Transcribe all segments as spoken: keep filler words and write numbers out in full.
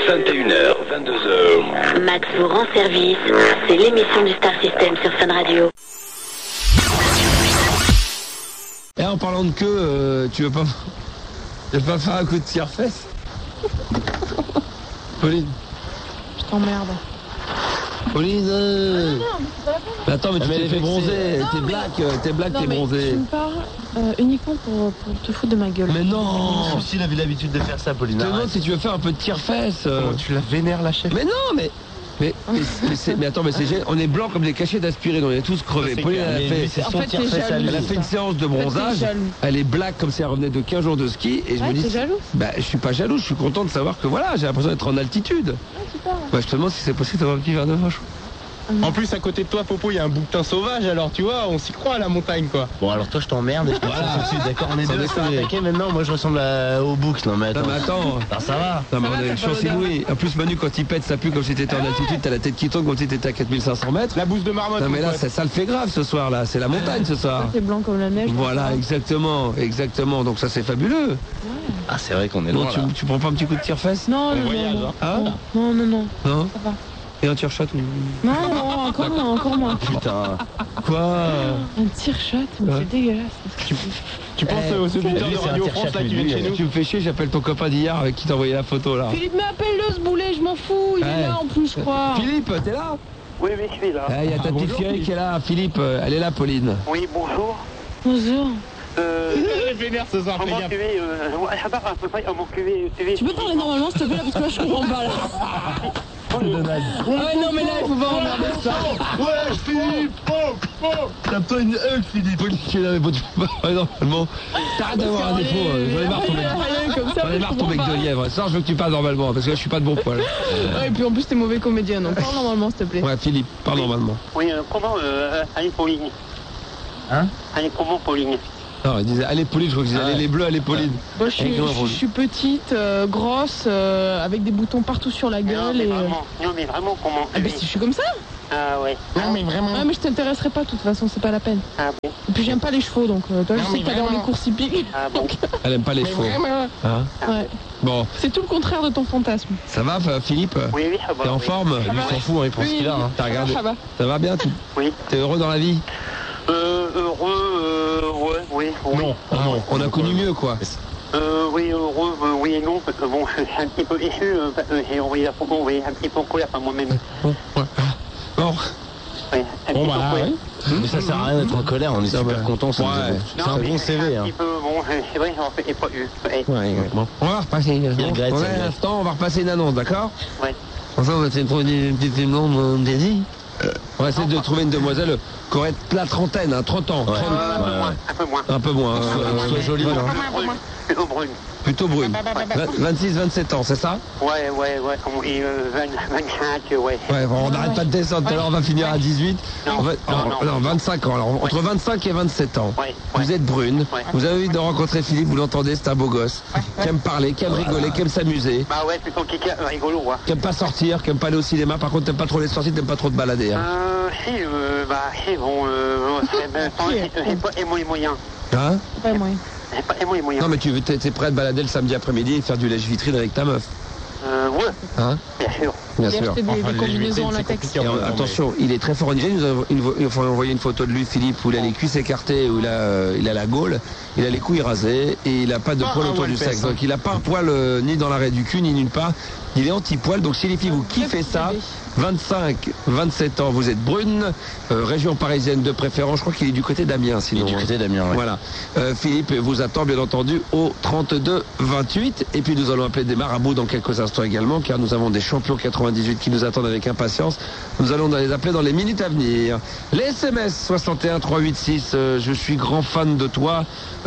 vingt et une heures, vingt-deux heures. Max vous rend service. C'est l'émission du Star System sur Fun Radio. Et en parlant de queue, euh, tu veux pas, tu veux pas faire un coup de tire-fesse? Pauline. Je t'emmerde. Pauline euh... Non, non, mais c'est pas la peine. Mais attends, mais tu mais t'es fait bronzer, Non, t'es mais- black, euh, t'es black, Non, t'es mais bronzé. tu me parles euh, uniquement pour, pour te foutre de ma gueule. Mais non. Celui-ci, il avait l'habitude de faire ça, Je Pauline. te demande arrête. si tu veux faire un peu de tire-fesse. euh. Comment tu la vénères, la chef? Mais non, mais... Mais, mais, mais, c'est- mais attends, mais c'est génial. On est blanc comme des cachets d'aspirine, on est tous crevés. C'est Pauline, clair. elle a Mais fait, lui, c'est En son fait, t'es tire-fesse à lui. elle a fait une séance de bronzage. t'es jaloux. Elle est black comme si elle revenait de quinze jours de ski. Et je Ouais, me dis, t'es jaloux. bah, je suis pas jaloux, je suis content de savoir que voilà, j'ai l'impression d'être en altitude. Ouais, super. Bah, je te demande si c'est possible d'avoir un petit verre de vin chaud. En plus, à côté de toi, Popo, il y a un bouquetin sauvage, alors tu vois, on s'y croit à la montagne, quoi. Bon, alors toi, je t'emmerde et je te Voilà. tire dessus. D'accord, on est Sans deux à se faire déconner. attaquer maintenant. Moi, je ressemble à... au bouc. Non, mais attends. Non, mais attends. Ah, ça va. Non, mais va, on a t'as une pas chance l'odeur. inouïe. En plus, Manu, quand il pète, ça pue comme si t'étais en altitude. T'as la tête qui tombe comme si t'étais à quatre mille cinq cents mètres. La bouse de marmotte. Non, mais mon là, pote. ça, ça le fait grave ce soir, là. C'est la montagne ce soir. T'es blanc comme la neige. Voilà, exactement, exactement. Donc ça, c'est fabuleux. Ah, c'est vrai qu'on est Non, loin, tu, là. tu prends pas un petit coup de tire-fesse? Non, non, voyage, non, non. hein. Non, non, non. Non? Ça va. Et un tire-shot? Non, non, encore moins, encore moins. Putain. Quoi? Un tire-shot, mais Ouais. c'est dégueulasse. Tu penses Eh, aux auditeurs lui, de c'est un Radio tire-chat, France là qui lui, viennent chez nous? Tu me fais chier, j'appelle ton copain d'hier avec qui t'a envoyé la photo, là. Philippe, mais appelle-le ce boulet, je m'en fous. Il Ouais. est là en plus, je crois. Philippe, t'es là? Oui, oui, je suis là. Il y a ta Ah, petite bonjour, fille Philippe. qui est là. Philippe, euh, elle est là, Pauline. Oui, bonjour. Bonjour. Euh, Elle est vénère ce soir, fais comment gaffe. tu es euh, ouais, ça va, à peu près, à mon Q V, Q V. Tu peux parler normalement, s'il te plaît, là, parce que là, je comprends pas, là. Ah ouais, non, mais là, il faut pas emmerder ça. Ouais, Philippe. Oh, oh. Tape-toi une Hulk, Philippe. Pauline, qui est là, mais bon, tu peux pas, ouais, normalement. T'arrêtes d'avoir un défaut. euh, J'en ai marre de ton bec. Comme ça, J'en ai marre de ton bec de lièvre. Ça, je veux que tu parles normalement, parce que là, je suis pas de bon poil. Ouais, et puis en plus, t'es mauvais comédien, donc parle normalement, s'il te plaît. Ouais, Philippe, parle normalement. Oui, euh, comment, euh, allez, Pauline. Hein? Allez, comment, Pauline? Non, il disait, allez, Pauline, je crois que je disais, Ah ouais. allez, les bleus, allez, Pauline. Moi, je suis, Avec un je, rôle. je suis petite, euh, grosse, euh, avec des boutons partout sur la Non, gueule. mais Et, euh, vraiment, non, mais vraiment, comment? Ah, mais si je suis comme ça. Ah, ouais. Non, mais vraiment. Ah, mais je t'intéresserai pas, de toute façon, c'est pas la peine. Ah, bon. Et puis, j'aime pas les chevaux, donc euh, toi, je Non, sais mais que t'adores vraiment. les courses hippiques. Ah, bon. Elle aime pas les Mais chevaux. vraiment. Hein Ouais. Bon, C'est tout le contraire de ton fantasme. ça va, euh, Philippe? Oui, oui, ça va. T'es en oui. forme? Lui, il s'en fout, hein, il prend ce qu'il a. Hein. T'as regardé? Ça va. Ça va bien? tu- Oui. T'es heureux dans la vie? Euh, heureux, euh, ouais, oui, oui. Non, oh non. On a connu mieux, quoi. Euh, oui, heureux, euh, oui et non, parce que bon, je suis un petit peu déçu, euh, parce que j'ai envoyé la photo, oui, un petit peu en colère par moi-même. Bon, ouais. Bon, Oui, un Bon, petit bah, peu, ouais. Mais ça sert à rien d'être en colère, on est Non, super bah, contents. ça nous ouais. a- Non, C'est un mais bon C V. Un Hein. petit peu, bon, c'est vrai, j'en fais pas eu. Ouais. Ouais, bon. On va repasser une annonce. regrette, Ouais, il regrette. un instant, on va repasser une annonce, d'accord? Ouais. Enfin, on va essayer de trouver une petite blonde Daisy. On va essayer de trouver une demoiselle qui aurait la trentaine, hein, trente ans. Ouais. trente, Un peu moins, un peu moins. un peu moins. hein, Sois- euh, sois jolie, voilà. hein. Brune, plutôt brune. Plutôt brune. vingt-six vingt-sept ans, c'est ça? Ouais, ouais, ouais. Et euh, vingt, vingt-cinq, ouais. Ouais, bon, on n'arrête pas de descendre. Tout à l'heure, on va finir à dix-huit. Non, On va- non, oh, non. non, vingt-cinq ans. Alors, entre vingt-cinq et vingt-sept ans. Ouais, Vous ouais. êtes brune. Ouais. Vous avez envie de rencontrer Philippe, vous l'entendez, c'est un beau gosse. Qui aime parler, qui aime rigoler, qui aime s'amuser. Bah ouais, plutôt qui est rigolo, ouais. Qui aime pas sortir, qui aime pas aller au cinéma. Par contre, t'aimes pas trop les sorties, t'aimes pas trop te balader. Hein. Euh, si, euh, bah, si, bon, euh, bon, c'est ben, sans- j'ai j'ai pas les moyens. Hein? C'est pas moyen. J'ai pas les moyens. Non, mais tu veux, t'es, t'es prêt à te balader le samedi après-midi et faire du lèche-vitrine avec ta meuf. Euh, ouais, Hein? bien sûr. Bien J'ai sûr. acheté des, Enfin, des les combinaisons en huitaines, c'est latex. compliqué. Et en- attention, il est très fort en hygiène. Il nous a, il nous a- il faut envoyer une photo de lui, Philippe, où il a les cuisses écartées, où il a, euh, il a la gaule, il a les couilles rasées et il a pas de Pas poil un autour du one-piece, sexe. hein. Donc il a pas un poil euh, ni dans l'arrêt du cul, ni nulle part. Il est anti-poil. Donc si les filles vous kiffez ça, vingt-cinq, vingt-sept ans, vous êtes brune, euh, région parisienne de préférence. Je crois qu'il est du côté d'Amiens, Il est sinon. du hein. côté d'Amiens, ouais. Voilà. Euh, Philippe vous attend bien entendu au trente-deux vingt-huit. Et puis nous allons appeler des marabouts dans quelques instants également, car nous avons des champions quatre-vingt-dix-huit qui nous attendent avec impatience. Nous allons les appeler dans les minutes à venir. Les S M S soixante et un trois huit six, euh, je suis grand fan de toi.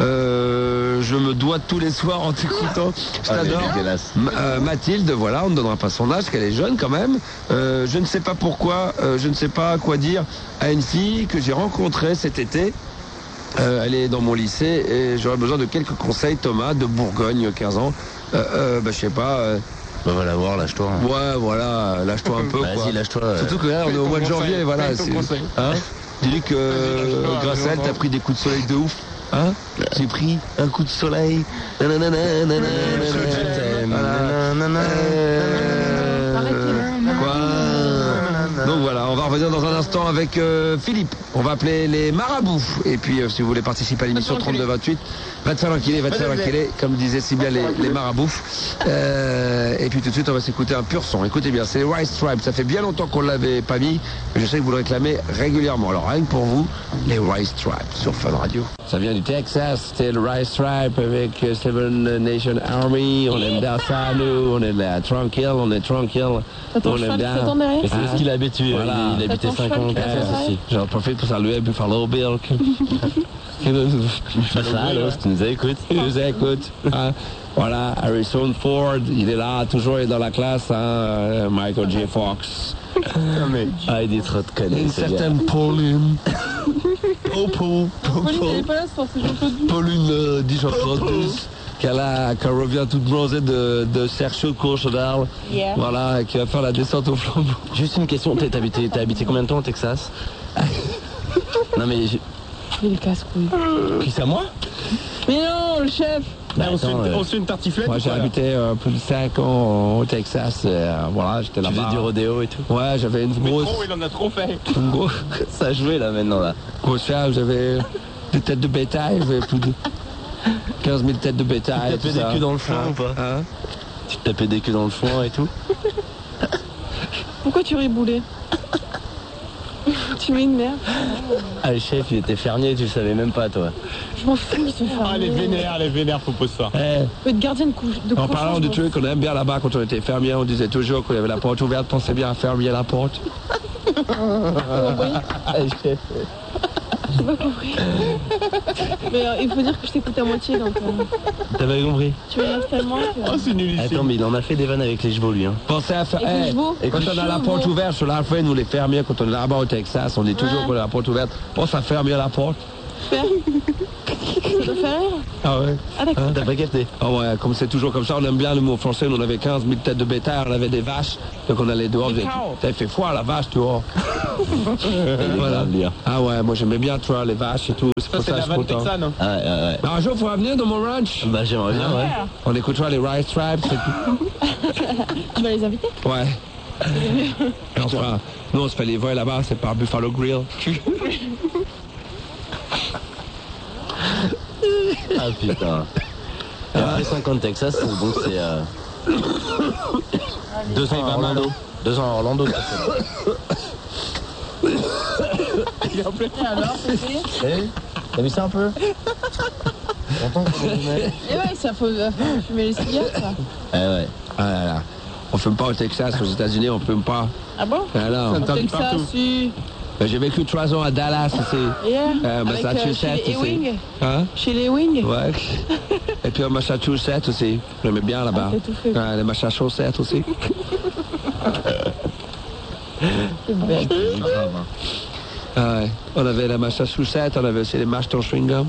Euh, je me dois tous les soirs en t'écoutant. Je Ah, mais t'adore. dégueulasse. M- euh, Mathilde, voilà, on ne donnera pas son âge, qu'elle est jeune quand même. Euh, je ne sais pas pourquoi, euh, je ne sais pas quoi dire à une fille que j'ai rencontrée cet été. Euh, elle est dans mon lycée et j'aurais besoin de quelques conseils. Thomas de Bourgogne, quinze ans. Euh, euh, bah, je sais pas. euh, Bah, va la voir, lâche-toi. hein. ouais, voilà, lâche-toi un peu. quoi. Vas-y, lâche-toi. euh. Surtout que là, on est au mois de janvier, voilà. Fais ton c'est- conseil. Hein Dis-lui que euh, lâche-toi, grâce à elle, vraiment. t'as pris des coups de soleil de ouf. Hein J'ai pris un coup de soleil. Nanana, nanana, Je nanana. t'aime. Voilà. Nanana. Euh, revenir dans un instant avec euh, Philippe. On va appeler les marabouts. Et puis, euh, si vous voulez participer à l'émission trente-deux vingt-huit, va te faire l'enquiller, va te faire l'enquiller, comme disaient si bien les, les marabouts. Euh, et puis tout de suite, on va s'écouter un pur son. Écoutez bien, c'est les White Stripes. Ça fait bien longtemps qu'on ne l'avait pas mis, mais je sais que vous le réclamez régulièrement. Alors, rien que pour vous, les White Stripes sur Fun Radio. Ça vient du Texas, c'était le White Stripe avec euh, Seven Nation Army. On aime bien ça, nous. On est là, tranquille, on est tranquille. On aime bien. Et c'est ce qu'il a habitué. Voilà. Il, il habitait cinquante. J'en profite pour saluer Buffalo Bill. Ça, alors, tu nous écoutes. Tu nous écoutes. Hein. Voilà, Harrison Ford, il est là, toujours dans la classe. Hein. Michael J. Fox. Ah, il est trop de conneries. Une certaine Pauline. Popo. Pauline, elle est pas là ce soir, c'est Jean-Claude. Pauline, euh, dit Jean-Claude Duss. Qu'elle a, qu'elle revient toute bronzée de, de Sergio Courchedal. Yeah. Voilà, et qui va faire la descente au flambeau. Juste une question, t'as habité, t'as habité combien de temps au Texas? Non mais... j'ai- Il le casse-couille. Qui c'est à moi? Mais non, le chef. Bah, On se fait attends, une- euh, on se fait une tartiflette. Moi, ou j'ai quoi, là habité euh, plus de cinq ans au Texas. euh, voilà, j'étais tu faisais là-bas. du rodéo et tout. Ouais, j'avais une Mais grosse, trop, il en a trop fait. une grosse, Ça a joué là maintenant là. grosse ferme. J'avais des têtes de bétail. J'avais plus de quinze mille têtes de bétail. Tu tapais tout des ça. culs dans le foin Hein, ou pas? hein Tu te tapais des culs dans le foin et tout. Pourquoi tu riboulais? Tu m'énerves. Ah le chef il était fermier, tu le savais même pas toi. Je m'en fous, ils se Ah, elle est fermer. vénère, elle est vénère, faut pas se faire. Eh, Je peux être gardien de, couche, de En cochon, parlant je de m'en trucs qu'on aime bien là-bas, quand on était fermier, on disait toujours qu'on avait la porte ouverte. Pensez bien à fermer la porte. Ah le chef. J'ai pas compris. Mais euh, il faut dire que je t'écoute à moitié donc euh, T'as pas compris? tu m'énerves tellement que... Oh, c'est nul ici. Attends mais il en a fait des vannes avec les chevaux lui hein. Pensez à faire. Et que eh, je vaux. quand on a la porte ouverte sur la fin, nous les fermiers, quand on est là-bas au Texas, on dit toujours Ouais. qu'on a la porte ouverte. Pense à fermer la porte. Faire. Ça doit faire rire. Ah ouais. Ah d'accord. T'as pas capté? Ah ouais, comme c'est toujours comme ça, on aime bien le mot français. Nous, on avait quinze mille têtes de bétail, on avait des vaches. Donc on allait dehors. Ça fait froid la vache, tu vois. Voilà. Ah ouais, moi j'aimais bien, tu vois, les vaches et tout. C'est Ça, pour c'est ça la que je suis vanne content. texane. hein. Ah ouais, ouais, ouais. Bah, un jour, il faudra venir dans mon ranch. Bah j'aimerais bien ouais. On écoutera les White Stripes. et tout. Tu vas les inviter? Ouais. Et on se fera- nous, on se fait les vols là-bas, c'est par Buffalo Grill. Ah putain. Après cinquante Texas, donc c'est euh... deux ans à Orlando. Deux ans à Orlando. ça fait. Il est en plein. Alors, c'est... Eh, t'as vu ça un peu? Content qu'on le met. Eh ouais, ça faut, euh, faut fumer les cigares ça. Eh ouais. Ah là là. On fume pas au Texas, aux États-Unis, on fume pas. Ah bon? Ah non. Ça interdit Texas, partout. si. Ben, j'ai vécu trois ans à Dallas aussi. Yeah. Euh, Avec, euh, Massachusetts chez les aussi. Ewing. Hein? Chez les Wings. Ouais. Et puis au Massachusetts aussi. J'aimais bien là-bas. Ah, c'est tout fait. Ouais, les Massachusetts aussi. C'est bête. Ah ouais. On avait les Massachusetts, on avait aussi les Mashton Stringham.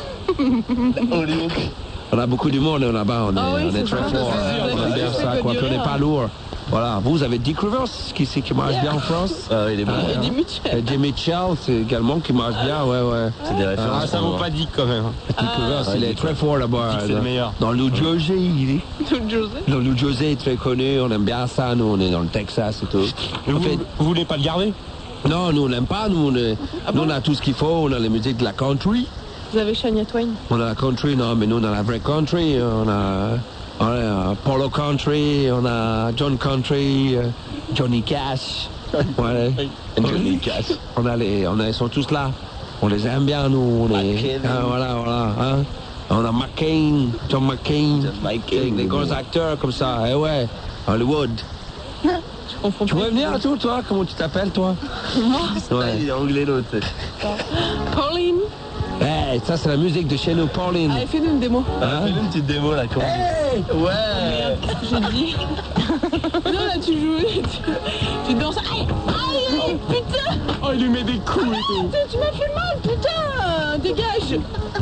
On a beaucoup d'humour là, là-bas, on est, Ah oui, on est c'est très ça, fort. c'est hein. sûr. On aime bien C'est ça, que quoi. du Puis on n'est rire. pas lourd. Voilà. Vous avez Dick Rivers qui, qui, qui marche bien en France. Ah ouais, il est bon. Ah, Eddie Mitchell. Et Jimmy Mitchell, c'est également qui marche bien, ouais, ouais. C'est des références. Ah, ça vaut pas dix quand même. Dick Rivers, il est très fort là-bas. Dick, c'est dans- le meilleur. Dans le New Jersey, il est. Tout José. Dans le New Jersey, il est très connu. On aime bien ça. Nous, on est dans le Texas et tout. Mais En vous, fait, vous voulez pas le garder? non, nous, on n'aime pas. Nous, on, est- nous, on a tout ce qu'il faut. On a les musiques de la country. Vous avez Shania Twain. On a la country, non, mais nous, on a la vraie country. On a, on a euh, Polo Country, on a John Country, euh, Johnny Cash. Ouais. Johnny Cash. On a les, on a, ils sont tous là. On les aime bien, nous. On les, McCain. ah, voilà, voilà. Hein. On a McCain, John McCain. John McCain, Des, des gros acteurs comme ça. Eh ouais, Hollywood. Je confonds Tu pas. veux venir à tout, toi? Comment tu t'appelles, toi? Ouais. Il est anglais l'autre. Pauline. Eh, ça, c'est la musique de chez nous, Pauline. Allez, fais-nous une démo. Hein? Fais-nous une petite démo là. Comment ouais. J'ai dit. Non, là, tu joues. Tu, tu danses. Aïe, aïe, aïe, putain. Oh, il lui met des coups et tout. Putain, tu m'as fait mal, putain. Dégage.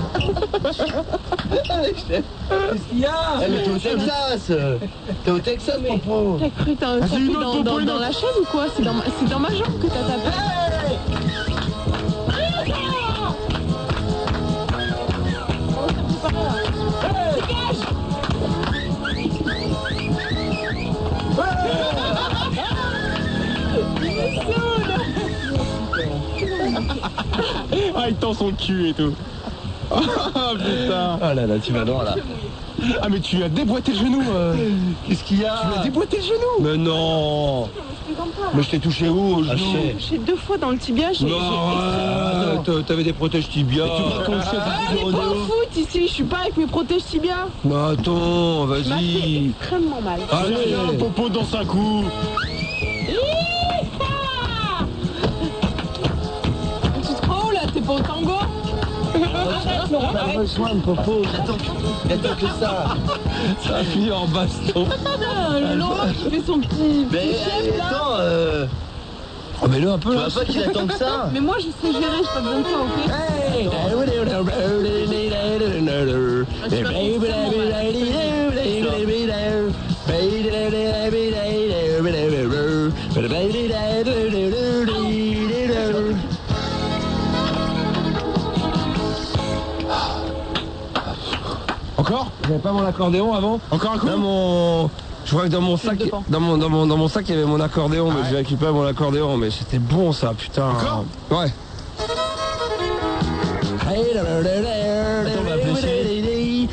Qu'est-ce qu'il y a? Eh, mais t'es au Texas. T'es au Texas, mon pauvre. T'as cru t'as tapé une autre dans, popo, dans, une dans autre. la chaise ou quoi? C'est dans, ma- c'est dans ma jambe que t'as tapé. il tend son cul et tout. Ah putain. Ah là là, tu vas loin là. Ah mais tu lui as déboîté le genou. euh. Qu'est-ce qu'il y a? Tu lui as déboîté le genou. Mais non. Mais je t'ai touché où au genou? J'ai deux fois dans le tibia, j'ai... Non, arrête, t'avais des protèges tibia. Tu me racontes ça, Ah, c'est mais du pas rodéo. au foot ici, je suis pas avec mes protèges tibia. Mais attends, Ça m'a fait vas-y. extrêmement mal. Allez, Un popo dans un coup. Tu te crois où là? T'es pas au tango? Arrête, Laurent, arrête. rejoins le popo, j'attends j'attends que ça. Ça a fini en baston. Putain, Laurent qui fait son petit, Mais petit chef là. attends, euh, Oh, mais le un peu tu là. vois pas qu'il attend que ça? Mais moi je sais gérer, j'ai pas besoin de toi, ok? Encore? J'avais pas mon accordéon avant? Encore un coup. Dans mon... Je crois que dans mon sac, de pan. dans mon, dans mon, dans mon sac, il y avait mon accordéon, mais j'ai récupéré mon accordéon, mais c'était bon ça, putain. Encore? Ouais. Attends, on va appeler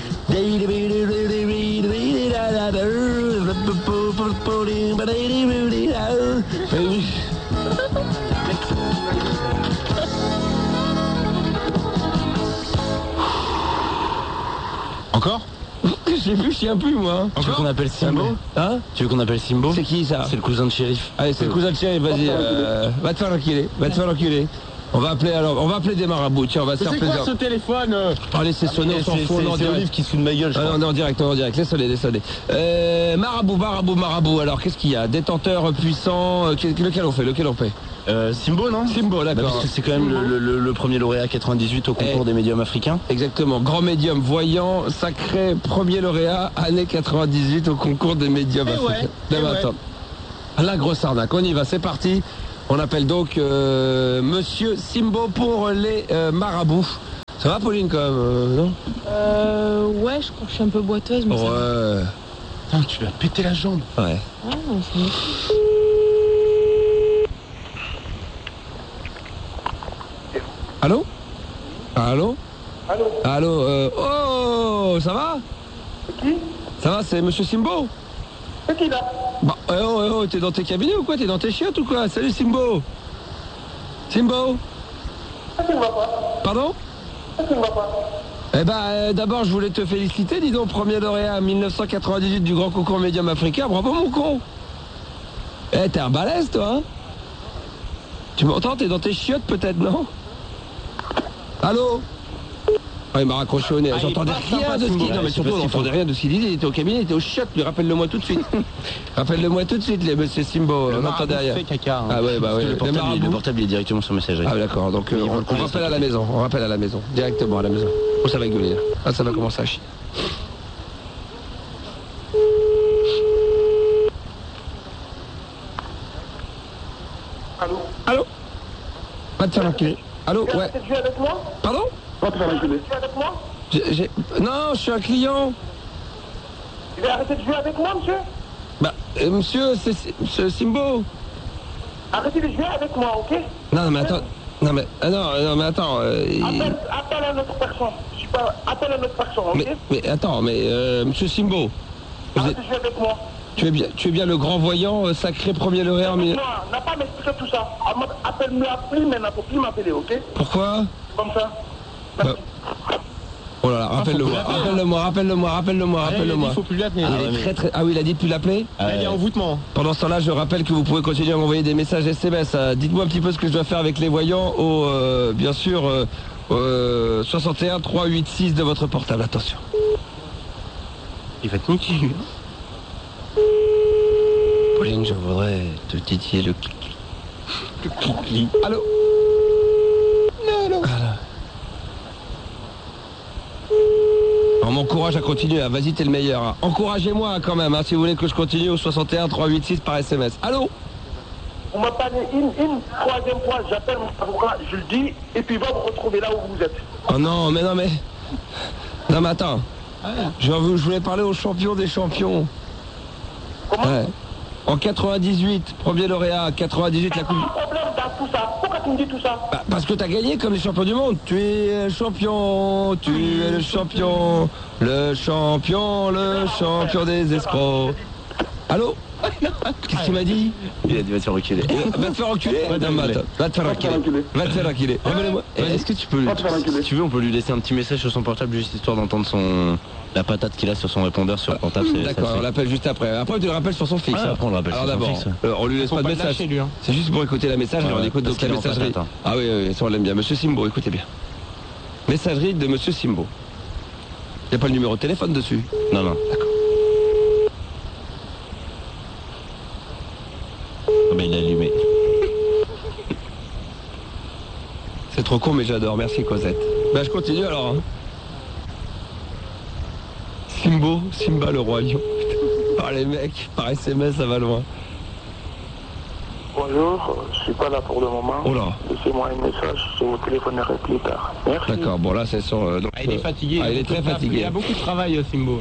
Encore? J'ai plus, je tiens plus moi. Tu veux qu'on appelle Simbo? Hein? Tu veux qu'on appelle Simbo? C'est qui ça? C'est le cousin de shérif. Allez, c'est le cousin de Thierry, vas-y, euh, va te faire enculer, va te faire enculer. On va appeler alors, on va appeler des marabouts, tiens, on va se faire C'est quoi plaisir. ce téléphone? euh Oh, laissez sonner, on s'en fout, on est en C'est direct. Olive qui se fout de ma gueule, je Ah, crois. non, on est en direct, on est en direct, laisse sonner, laisse sonner. Euh, marabout, marabout, marabout, alors qu'est-ce qu'il y a? Détenteur puissant, euh, quel- lequel on fait, lequel on fait? Euh, Simbo, non? Simbo, Bah, d'accord. parce que c'est quand même le, le- le premier lauréat quatre-vingt-dix-huit au concours Eh. des médiums africains. Exactement, grand médium, voyant, sacré, premier lauréat, année quatre-vingt-dix-huit au concours des médiums Eh ouais, africains. eh Dès ouais. maintenant. La grosse arnaque, on y va, c'est parti. On appelle donc euh, Monsieur Simbo pour les euh, marabouts. Ça va Pauline quand même, euh, non? Euh, ouais, je crois que je suis un peu boiteuse, mais ça va. Ouais. Putain, tu lui as pété la jambe. Ouais. Ah, non, c'est mieux. Allô? Allô? Allô? Allô, euh, oh, ça va? Qui? Ça va, c'est Monsieur Simbo? C'est qui là? Bah, eh oh, eh oh, t'es dans tes cabinets ou quoi? T'es dans tes chiottes ou quoi? Salut Simbo! Simbo? Qu'est-ce qui ne va pas? Pardon? Qu'est-ce qui ne va pas? Eh ben, euh, d'abord, je voulais te féliciter, dis donc, premier lauréat mille neuf cent quatre-vingt-dix-huit du grand concours médium africain. Bravo, mon con! Eh, t'es un balèze, toi, hein? Tu m'entends? T'es dans tes chiottes, peut-être, non? Allô? Ah, il m'a raccroché au nez. Ah, J'entendais il est pas rien sympa, de ce Simbo. qu'il... Non, mais Ouais, surtout, c'est on parce qu'il n'entendait rien de ce qu'il disait. Il était au cabinet, il était au chiottes. Lui, rappelle-le-moi tout de suite. Rappelle-le-moi tout de suite, les monsieur Simbo. On n'entendait rien. fait caca. hein. Ah ouais, bah Parce ouais. que le Les portable, il- marabouts. le portable il est directement sur messagerie. Ah d'accord, donc euh, Ils vont on, le on coller, rappelle ça. à la maison, on rappelle à la maison, directement à la maison. Oh ça va gueuler là. Ah ça va commencer à chier. Allô? Allô? Va te faire enculer. Allô? Tu as Ouais. arrêté de jouer avec moi? Pardon? Va te faire enculer. Tu es avec moi? J'ai- j'ai- Non, je suis un client. Tu vas arrêter de jouer avec moi, monsieur? Bah, euh, monsieur, c'est c'est Simbo. Arrêtez de jouer avec moi, ok? Non, non mais attends. Non mais, ah, non, non mais attends. euh, il- Appelle, appelle à notre personne. Je suis pas... Appelle à notre personne, ok? mais, mais attends, mais euh, monsieur Simbo, vous Arrête êtes- de jouer avec moi. tu es bien, tu es bien le grand voyant euh, sacré premier lauréat en mille... Moi, n'a pas m'expliquer tout ça. Appelle-moi plus maintenant, faut plus m'appeler, ok? Pourquoi? Comme ça. Bah, Oh là là, rappelle-le-moi, rappelle-le-moi, rappelle-le-moi, rappelle-le-moi, Ah, il a dit, rappelle-le-moi. faut plus l'appeler. Ah, Ah, il est mais- très, très... ah oui, il a dit de plus l'appeler? il est en voûtement. Pendant ce temps-là, je rappelle que vous pouvez continuer à m'envoyer des messages S M S. Euh, Dites-moi un petit peu ce que je dois faire avec les voyants au, euh, bien sûr, euh, euh, soixante et un trois cent quatre-vingt-seize de votre portable. Attention. Il va te niquer. Pauline, je voudrais te titiller le clic. Le clic. Allô? Allô? On m'encourage à continuer. hein. Vas-y, t'es le meilleur. hein. Encouragez-moi hein, quand même, hein, si vous voulez que je continue au soixante et un trois cent quatre-vingt-seize par S M S. Allô? On m'a parlé une, une troisième fois, j'appelle mon avocat, je le dis, et puis il va vous retrouver là où vous êtes. Oh non, mais non, mais... Non, mais attends. Je, je voulais parler au champion des champions. Comment? Ouais. En quatre-vingt-dix-huit, premier lauréat, quatre-vingt-dix-huit, la Il coupe... y a un problème dans tout ça. Pourquoi tu me dis tout ça? Bah, parce que t'as gagné comme les champions du monde. Tu es le champion, tu es le champion, le champion, le champion des escrocs. Allô? Qu'est-ce qu'il m'a dit? Il a dit va te faire reculer. Va te faire enculer? Non, mais attends, va te faire enculer. Va te faire enculer. Remets-le-moi. Est-ce que tu peux lui... Si tu veux, on peut lui laisser un petit message sur son portable juste histoire d'entendre son... la patate qu'il a sur son répondeur sur le portable. c'est- D'accord, ça on fait- l'appelle juste après. Après, tu le rappelles sur son fixe. Ah, hein. après, on le rappelle Alors sur son d'abord, fixe. euh, on lui laisse Faut pas de pas le message. lâcher, lui, hein. C'est juste pour écouter la messagerie. Ouais, on écoute parce donc la qu'il est en messagerie. patate, hein. Ah oui, oui, ça on l'aime bien. Monsieur Simbo, écoutez bien. Messagerie de Monsieur Simbo. Il n'y a pas le numéro de téléphone dessus. Non, non. D'accord. Ah, bah, il a allumé. C'est trop con, mais j'adore. Merci Cosette. Bah je continue alors. hein. Simbo, Simba le roi lion. Par les mecs, par S M S, ça va loin. Bonjour, je suis pas là pour le moment. Oh là. Laissez-moi un message, je vous téléphonerai plus tard. Merci. D'accord, bon là c'est sur... euh, donc, Ah, il est euh, fatigué. Ah, il est beaucoup très de taf. fatigué. Il a beaucoup de travail, euh, Simbo.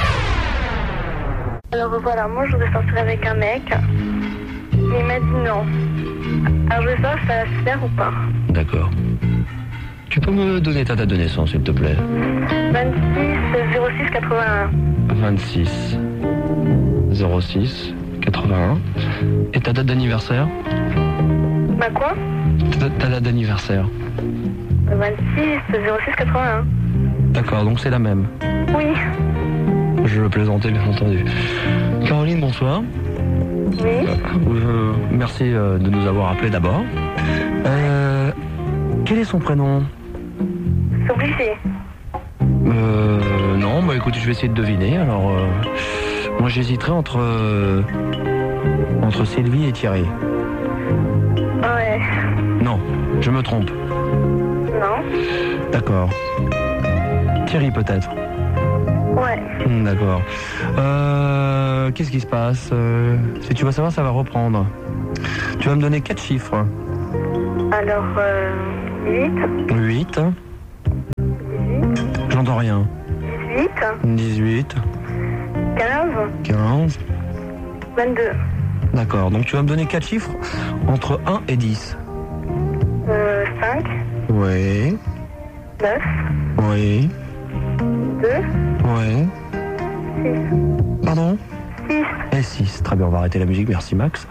Alors voilà, moi je voudrais sortir avec un mec. Il m'a dit non. Alors je veux savoir si ça va se faire ou pas. D'accord. Tu peux me donner ta date de naissance, s'il te plaît? vingt-six zéro six quatre-vingt-un. vingt-six zéro six quatre-vingt-un. Et ta date d'anniversaire? Bah quoi? ta, ta date d'anniversaire. vingt-six zéro six quatre-vingt-un. D'accord, donc c'est la même. Oui. Je plaisantais, bien entendu. Caroline, bonsoir. Oui. Euh, merci euh, de nous avoir appelés d'abord. Euh, quel est son prénom? C'est obligé. Euh, non, bah écoute, je vais essayer de deviner. Alors, euh, moi j'hésiterais entre euh, entre Sylvie et Thierry. Ouais. Non, je me trompe. Non. D'accord. Thierry peut-être. Ouais. Hmm, D'accord. Euh, Qu'est-ce qui se passe? Euh, Si tu vas savoir, ça va reprendre. Tu vas me donner quatre chiffres. Alors, euh, huit, huit. J'entends rien. dix-huit, dix-huit. quinze, quinze. vingt-deux. D'accord. Donc tu vas me donner quatre chiffres entre un et dix. Euh, cinq, Oui. neuf, Oui. deux, Oui. six. Pardon? six. Et six. Très bien, on va arrêter la musique. Merci Max.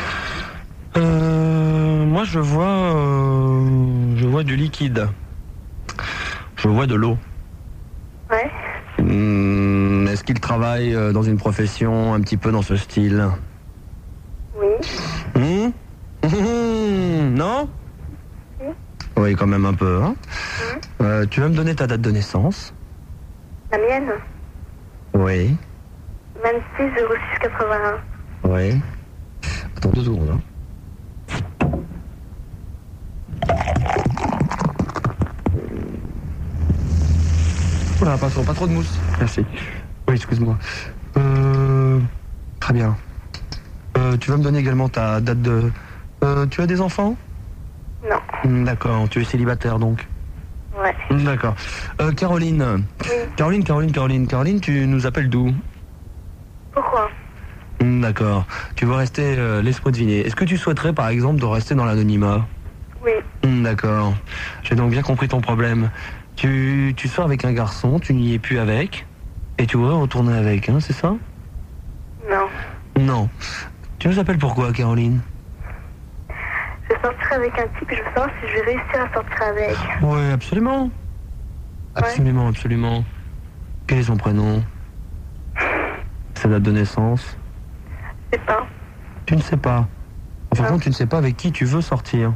Euh, moi je vois euh, je vois du liquide. Je vois de l'eau. Ouais. Hmm, Est-ce qu'il travaille euh, dans une profession un petit peu dans ce style? Oui. Hmm Hmm, Non? Oui, quand même un peu. Hein Euh, tu vas me donner ta date de naissance? La mienne, Oui. vingt-six zéro six quatre-vingt-un. Oui. Attends deux secondes. Hein. Oula, pas trop, pas trop de mousse. Merci. Oui, excuse-moi. Euh, très bien. Euh, tu vas me donner également ta date de... Euh, tu as des enfants? Non. Hmm, D'accord, tu es célibataire donc. Ouais. Hmm, D'accord. Euh, Caroline. Oui. Caroline, Caroline, Caroline, Caroline, tu nous appelles d'où? Pourquoi? Hmm, D'accord. Tu veux rester... Euh, laisse-moi deviner. Est-ce que tu souhaiterais par exemple de rester dans l'anonymat? Oui. Hmm, D'accord. J'ai donc bien compris ton problème. Tu, tu sors avec un garçon, tu n'y es plus avec, et tu voudrais retourner avec, hein, c'est ça? Non. Non. Tu nous appelles pourquoi, Caroline? Je sortirai avec un type et je veux savoir si je vais réussir à sortir avec. Oui, absolument. Absolument, absolument. Quel est son prénom? Sa date de naissance? Je sais pas. Tu ne sais pas. Enfin, Non. contre, tu ne sais pas avec qui tu veux sortir.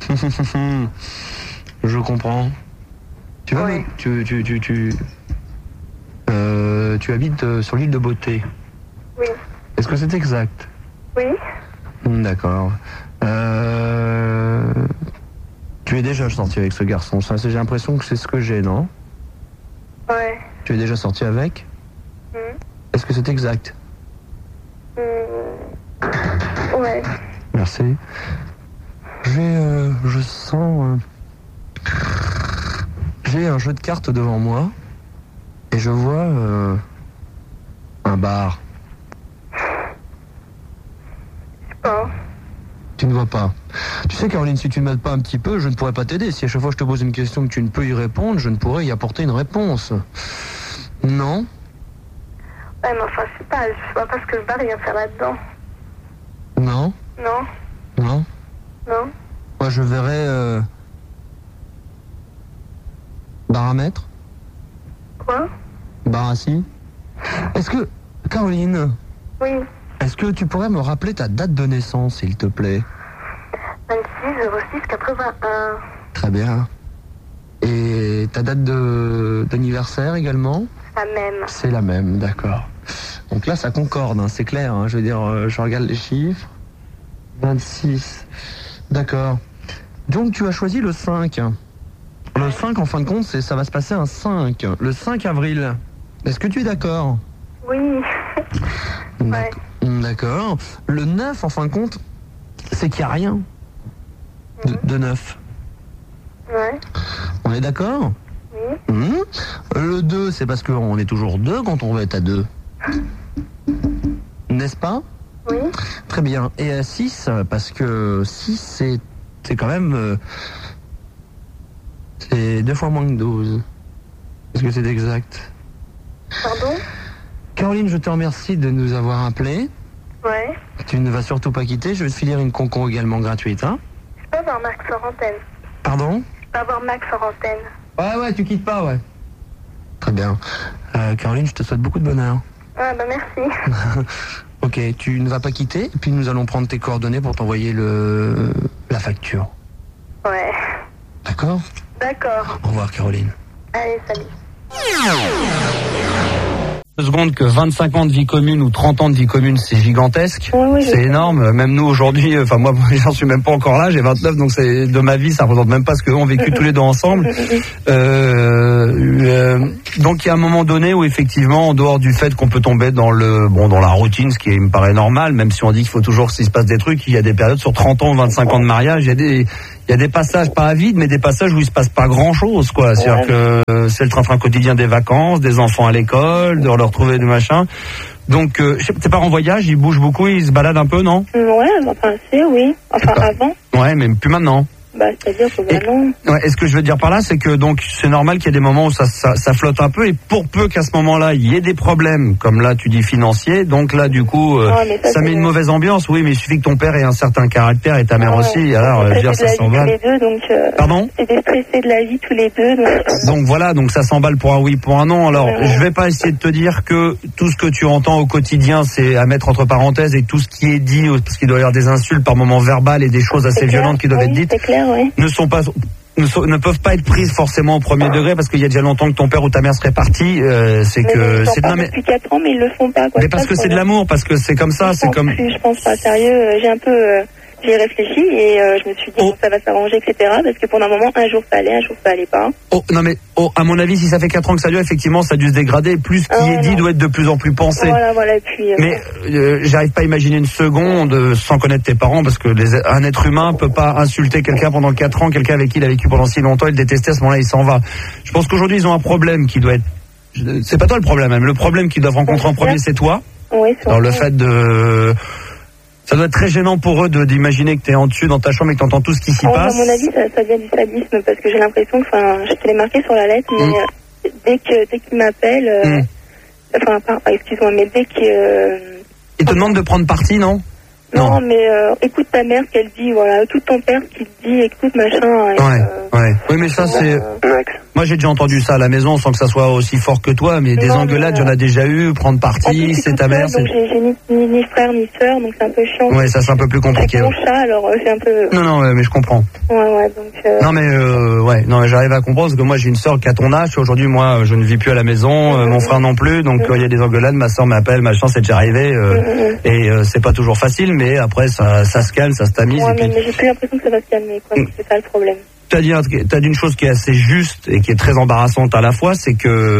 Je comprends. Tu vas, Ouais. tu, tu, tu, tu, euh, tu habites euh, sur l'île de Beauté. Oui. Est-ce que c'est exact? Oui. Hmm, D'accord. Euh, tu es déjà sorti avec ce garçon. Ça, c'est- j'ai l'impression que c'est ce que j'ai, non? Ouais. Tu es déjà sorti avec? Hmm. Est-ce que c'est exact? Hmm. Ouais. Merci. J'ai, euh, je sens, euh, j'ai un jeu de cartes devant moi et je vois euh, un bar. Je sais pas. Tu ne vois pas. Tu sais, Caroline, si tu ne m'aides pas un petit peu, je ne pourrais pas t'aider. Si à chaque fois je te pose une question que tu ne peux y répondre, je ne pourrais y apporter une réponse. Non? Ouais, mais enfin, je sais pas, je vois pas ce que je vais rien faire là-dedans. Non? Non? Non? Non? Moi, je verrais... Euh... Baramètre? Quoi? Barassi? Est-ce que... Caroline? Oui. Est-ce que tu pourrais me rappeler ta date de naissance, s'il te plaît? vingt-six zéro six quatre-vingt-un. Très bien. Et ta date de d'anniversaire également? La même. C'est la même, d'accord. Donc là, ça concorde, hein, c'est clair. Hein, je veux dire, euh, je regarde les chiffres. vingt-six. D'accord. Donc tu as choisi le cinq. Le cinq, en fin de compte, c'est, ça va se passer un cinq. Le cinq avril. Est-ce que tu es d'accord? Oui. Ouais. D'accord. Le neuf, en fin de compte, c'est qu'il n'y a rien de, de neuf. Ouais. On est d'accord? Oui. Mmh. Le deux, c'est parce qu'on est toujours deux quand on va être à deux. N'est-ce pas? Oui. Très bien. Et à six, parce que six, c'est, c'est quand même... Euh, c'est deux fois moins que douze. Est-ce que c'est exact? Pardon? Caroline, je te remercie de nous avoir appelés. Ouais. Tu ne vas surtout pas quitter. Je vais te filer une concours également gratuite, hein? Je peux avoir Max en antenne. Pardon? Je peux avoir Max en antenne. Ouais, ouais, tu quittes pas, ouais. Très bien. Euh, Caroline, je te souhaite beaucoup de bonheur. Ah bah merci. Ok, tu ne vas pas quitter, et puis nous allons prendre tes coordonnées pour t'envoyer le la facture. Ouais. D'accord? D'accord. Au revoir, Caroline. Allez, salut. Deux secondes que vingt-cinq ans de vie commune ou trente ans de vie commune, c'est gigantesque. Oui, oui, c'est énorme. Même nous aujourd'hui, enfin moi, j'en suis même pas encore là. J'ai vingt-neuf, donc c'est de ma vie, ça représente même pas ce que ont vécu tous les deux ensemble. Euh, euh, donc il y a un moment donné où effectivement, en dehors du fait qu'on peut tomber dans le bon dans la routine, ce qui me paraît normal, même si on dit qu'il faut toujours s'il se passe des trucs, il y a des périodes sur trente ans ou vingt-cinq ans de mariage, il y a des il y a des passages pas à vide, mais des passages où il se passe pas grand chose, quoi. C'est-à-dire que euh, c'est le train-train quotidien des vacances, des enfants à l'école, de leur retrouver des machins. Donc, euh, tes parents voyagent, ils bougent beaucoup, ils se baladent un peu, non? Ouais, enfin, c'est, oui. Enfin, avant. Ouais, mais plus maintenant. Bah, c'est-à-dire que bah, non. Ouais, et ce que je veux dire par là, c'est que donc c'est normal qu'il y ait des moments où ça, ça, ça flotte un peu, et pour peu qu'à ce moment-là, il y ait des problèmes, comme là tu dis financiers, donc là du coup, euh, ouais, ça, ça met une vrai. mauvaise ambiance. Oui, mais il suffit que ton père ait un certain caractère et ta mère ouais, aussi. Alors, je veux dire, ça s'emballe. Les deux, donc. Euh, Pardon? C'est des stressés de la vie tous les deux. Donc, donc voilà, donc ça s'emballe pour un oui, pour un non. Alors, ouais. je vais pas essayer de te dire que tout ce que tu entends au quotidien, c'est à mettre entre parenthèses, et tout ce qui est dit, parce qu'il doit y avoir des insultes par moments verbales et des choses assez clair, violentes qui doivent oui, être dites, clair, oui. ne sont pas Ne, so, ne peuvent pas être prises forcément au premier degré parce qu'il y a déjà longtemps que ton père ou ta mère serait parti. Euh, c'est mais que c'est non mais depuis quatre ans, mais ils le font pas. Quoi. Mais parce que c'est de l'amour, parce que c'est comme ça, je c'est comme. Plus, je pense pas sérieux. J'ai un peu, euh, j'ai réfléchi et euh, je me suis dit oh. bon, ça va s'arranger, et cetera. Parce que pendant un moment, un jour ça allait, un jour ça allait pas. Oh non mais oh, à mon avis, si ça fait quatre ans que ça dure, effectivement, ça a dû se dégrader. Plus ce qui ah, est dit non. doit être de plus en plus pensé. Voilà, voilà. Et puis. Euh, mais euh, j'arrive pas à imaginer une seconde euh, sans connaître tes parents, parce que les, un être humain peut pas insulter quelqu'un pendant quatre ans, quelqu'un avec qui il a vécu pendant si longtemps, il le détestait, à ce moment-là, il s'en va. Je pense qu'aujourd'hui, ils ont un problème qui doit être. C'est pas toi le problème, même. Le problème qu'ils doivent rencontrer en premier, c'est toi. Oui. Dans le fait de. Ça doit être très gênant pour eux de, d'imaginer que tu es en dessus dans ta chambre et que tu entends tout ce qui s'y oh, passe. À mon avis, ça, ça vient du sadisme, parce que j'ai l'impression que, enfin, je te l'ai marqué sur la lettre, mais mm. euh, dès que dès qu'ils m'appellent, euh, mm. enfin, par, excuse-moi, mais dès qu'ils... Euh, Ils te demandent de prendre parti, non? Non, non, mais euh, écoute ta mère qu'elle dit, voilà, tout ton père qui te dit, écoute machin. Et, ouais, euh, ouais. Oui, mais ça c'est. Euh... Moi j'ai déjà entendu ça à la maison sans que ça soit aussi fort que toi, mais des non, engueulades, j'en ai déjà eu, prendre parti, c'est ta mère. Donc j'ai, j'ai ni, ni, ni frère ni sœur, donc c'est un peu chiant. Ouais, ça c'est un peu plus compliqué. C'est mon chat, alors euh, c'est un peu. Non, non, ouais, mais je comprends. Ouais, ouais, donc. Euh... Non, mais euh, ouais, non, mais j'arrive à comprendre parce que moi j'ai une sœur qui a ton âge. Aujourd'hui, moi, je ne vis plus à la maison, euh, mon frère non plus, donc il mm-hmm. y a des engueulades, ma sœur m'appelle, machin, c'est déjà arrivé, euh, mm-hmm. et euh, c'est pas toujours facile, mais après ça, ça se calme, ça se tamise. Ouais, et mais, puis... mais j'ai plus l'impression que ça va se calmer, quoi. Mm. C'est ça le problème. T'as dit, t'as dit une chose qui est assez juste et qui est très embarrassante à la fois, c'est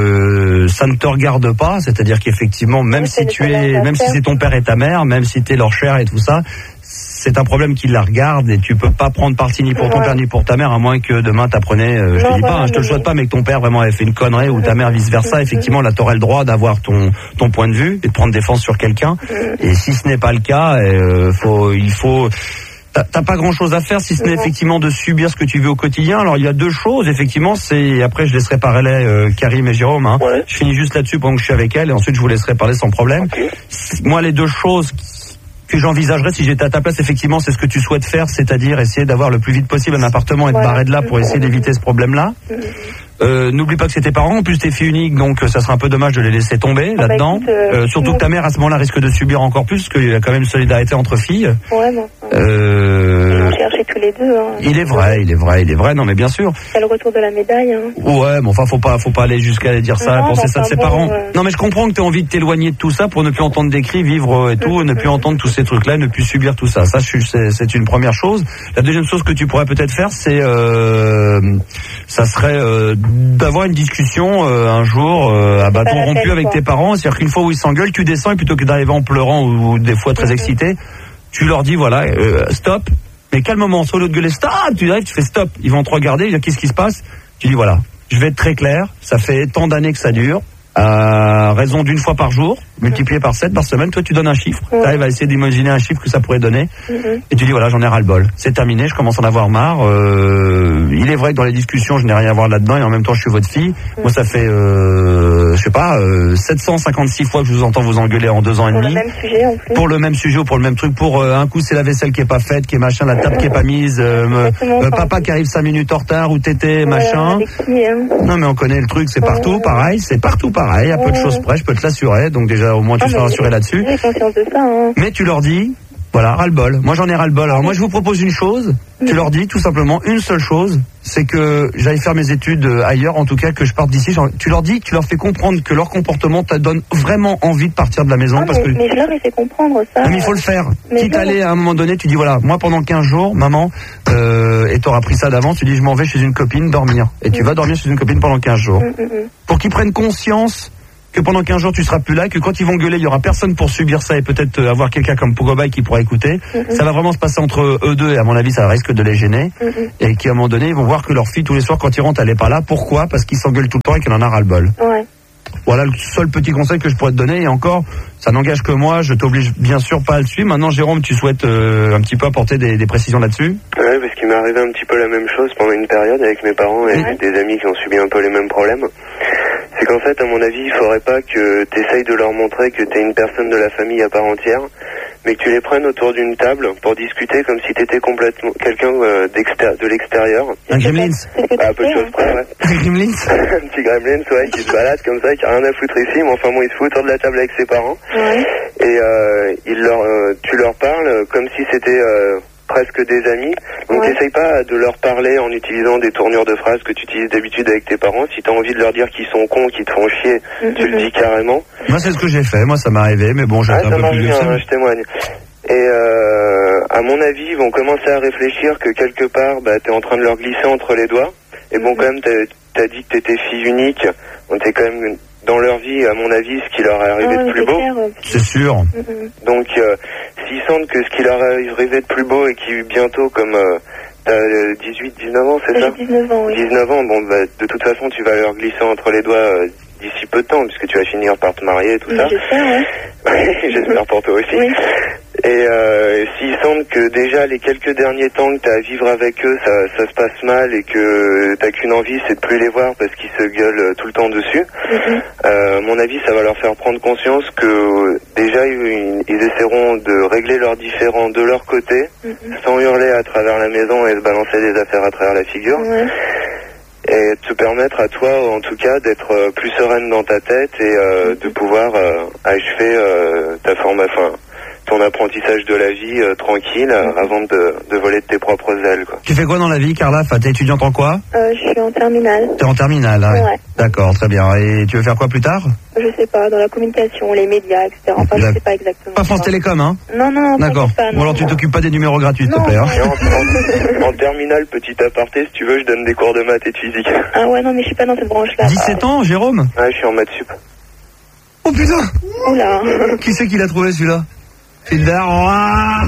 que ça ne te regarde pas, c'est-à-dire qu'effectivement, même oui, si tu es, même si c'est ton père et ta mère, même si t'es leur chair et tout ça, c'est un problème qui la regarde et tu peux pas prendre parti ni pour ouais. ton père ni pour ta mère, à moins que demain t'apprenais, euh, je non, te dis voilà, pas, hein, je te le souhaite pas, mais que ton père vraiment avait fait une connerie ou ta mère vice versa, effectivement là t'aurais le droit d'avoir ton ton point de vue et de prendre défense sur quelqu'un. Et si ce n'est pas le cas, euh, faut il faut t'as, t'as pas grand chose à faire si ce n'est effectivement de subir ce que tu veux au quotidien. Alors il y a deux choses, effectivement, c'est, après je laisserai parler euh, Karim et Jérôme, hein. Ouais. Je finis juste là-dessus pendant que je suis avec elle et ensuite je vous laisserai parler sans problème. Okay. Moi les deux choses que j'envisagerais si j'étais à ta place, effectivement, c'est ce que tu souhaites faire, c'est-à-dire essayer d'avoir le plus vite possible un appartement et de barrer de là pour essayer d'éviter ce problème-là. Euh, n'oublie pas que c'est tes parents, en plus t'es fille unique, donc ça serait un peu dommage de les laisser tomber ah là-dedans. Bah écoute, euh, euh, surtout que ta mère à ce moment-là risque de subir encore plus, parce qu'il y a quand même une solidarité entre filles. Ouais, bon. Euh... Ils chercher tous les deux. Hein. Il est vrai, il est vrai, il est vrai. Non, mais bien sûr. C'est le retour de la médaille. Hein. Ouais, mais enfin, faut pas, faut pas aller jusqu'à aller dire ça, non, penser ça de ses bon, parents. Euh... Non, mais je comprends que t'aies envie de t'éloigner de tout ça pour ne plus entendre des cris, vivre et tout, mmh, ne plus mmh. entendre tous ces trucs-là, ne plus subir tout ça. Ça, c'est, c'est une première chose. La deuxième chose que tu pourrais peut-être faire, c'est, euh, ça serait euh, d'avoir une discussion euh, un jour euh, à bâton rompu tête, avec quoi. Tes parents. C'est-à-dire qu'une fois où ils s'engueulent, tu descends et plutôt que d'arriver en pleurant ou, ou des fois très mmh. excité, tu leur dis voilà, euh, stop. Mais quel moment, sur l'autre gueuler stop, tu arrives, tu fais stop. Ils vont te regarder, ils disent qu'est-ce qui se passe. Tu dis voilà, je vais être très clair. Ça fait tant d'années que ça dure. À raison d'une fois par jour, multiplié par sept par semaine, toi tu donnes un chiffre. Ouais. Tu arrives à essayer d'imaginer un chiffre que ça pourrait donner. Mm-hmm. Et tu dis voilà, j'en ai ras le bol. C'est terminé, je commence à en avoir marre. Euh, il est vrai que dans les discussions, je n'ai rien à voir là-dedans et en même temps je suis votre fille. Mm-hmm. Moi ça fait, euh, je sais pas, euh, sept cent cinquante-six fois que je vous entends vous engueuler en deux ans et demi. Pour le même sujet en plus. Pour le même sujet ou pour le même truc. Pour euh, un coup c'est la vaisselle qui est pas faite, qui est machin, la table qui est pas mise, euh, me, euh, papa qui arrive cinq minutes en retard ou tété, voilà, machin. Qui, hein. Non mais on connaît le truc, c'est partout ouais. pareil, c'est partout pareil, à peu de choses près, je peux te l'assurer, donc déjà au moins tu ah, seras rassuré là-dessus. J'ai conscience de ça, hein. Mais tu leur dis, voilà, ras-le-bol. Moi j'en ai ras-le-bol. Alors moi je vous propose une chose, tu leur dis tout simplement une seule chose, c'est que j'aille faire mes études ailleurs, en tout cas que je parte d'ici. Tu leur dis, tu leur fais comprendre que leur comportement te donne vraiment envie de partir de la maison. Ah, parce mais, que... mais je leur ai fait comprendre ça. Non, mais il faut le faire. Mais quitte à aller à un moment donné, tu dis voilà, moi pendant quinze jours, maman, euh, et t'auras pris ça d'avant, tu dis je m'en vais chez une copine dormir. Et tu mmh. vas dormir chez une copine pendant quinze jours. Mmh, mmh. Pour qu'ils prennent conscience que pendant quinze jours tu seras plus là, que quand ils vont gueuler, il y aura personne pour subir ça et peut-être avoir quelqu'un comme Pogobay qui pourra écouter. Mm-hmm. Ça va vraiment se passer entre eux deux et à mon avis ça risque de les gêner. Mm-hmm. Et qu'à un moment donné ils vont voir que leur fille tous les soirs quand ils rentrent elle est pas là. Pourquoi ? Parce qu'ils s'engueulent tout le temps et qu'elle en a ras le bol. Ouais. Voilà le seul petit conseil que je pourrais te donner et encore ça n'engage que moi, je t'oblige bien sûr pas à le suivre. Maintenant Jérôme, tu souhaites euh, un petit peu apporter des, des précisions là-dessus ? Ouais, parce qu'il m'est arrivé un petit peu la même chose pendant une période avec mes parents et ouais. des amis qui ont subi un peu les mêmes problèmes. C'est qu'en fait, à mon avis, il faudrait pas que tu essayes de leur montrer que tu es une personne de la famille à part entière, mais que tu les prennes autour d'une table pour discuter comme si tu étais complètement quelqu'un euh, de l'extérieur. Un gremlins. Ah, peu de choses près, ouais. Un gremlins. Un petit gremlins, ouais, qui se balade comme ça, qui a rien à foutre ici, mais enfin bon, il se fout autour de la table avec ses parents. Ouais. Et euh, il leur, euh, tu leur parles comme si c'était... Euh, presque des amis, donc ouais. Essaye pas de leur parler en utilisant des tournures de phrases que tu utilises d'habitude avec tes parents. Si t'as envie de leur dire qu'ils sont cons, qu'ils te font chier, mm-hmm. tu le dis carrément. Moi c'est ce que j'ai fait, moi ça m'est arrivé, mais bon j'ai ah, un peu plus de hein, je témoigne. Et euh, à mon avis, ils vont commencer à réfléchir que quelque part, bah, t'es en train de leur glisser entre les doigts. Et mm-hmm. bon, quand même, t'as, t'as dit que t'étais fille unique, donc t'es quand même dans leur vie, à mon avis, ce qui leur est arrivé ah, de plus beau. Clair, ouais. C'est sûr. Mm-hmm. Donc, euh, s'ils sentent que ce qui leur est arrivé de plus beau et qui bientôt, comme euh, t'as dix-huit, dix-neuf ans, c'est ça ? dix-neuf ans, oui. dix-neuf ans, bon, bah, de toute façon, tu vas leur glisser entre les doigts euh, d'ici peu de temps, puisque tu vas finir par te marier et tout Mais ça. J'espère, ouais. J'espère pour toi aussi. Oui. Et euh, s'ils sentent que déjà les quelques derniers temps que tu as à vivre avec eux, ça, ça se passe mal et que t'as qu'une envie, c'est de plus les voir parce qu'ils se gueulent tout le temps dessus, mm-hmm. euh, à mon avis, ça va leur faire prendre conscience que déjà ils, ils essaieront de régler leurs différends de leur côté, mm-hmm. sans hurler à travers la maison et se balancer des affaires à travers la figure. Ouais. Et te permettre à toi, en tout cas, d'être euh, plus sereine dans ta tête et euh, de pouvoir euh, achever euh, ta formation, ton apprentissage de la vie euh, tranquille euh, avant de, de voler de tes propres ailes, quoi. Tu fais quoi dans la vie, Carla ? Enfin, t'es étudiante en quoi ? euh, Je suis en terminale. T'es en terminale, hein, ouais. D'accord, très bien. Et tu veux faire quoi plus tard ? Je sais pas, dans la communication, les médias, et cetera. Enfin, je sais pas exactement. Pas France Télécom, hein ? Non, non, non. D'accord. Pas, non, Ou alors tu t'occupes pas des numéros gratuits, s'il te plaît. Hein. En, en, en terminale, petit aparté, si tu veux, je donne des cours de maths et de physique. Ah ouais, non, mais je suis pas dans cette branche-là. dix-sept ans, Jérôme ? Ouais, je suis en maths sup. Oh putain ! Oula. Qui c'est qui l'a trouvé, celui-là ? Finder. Ah,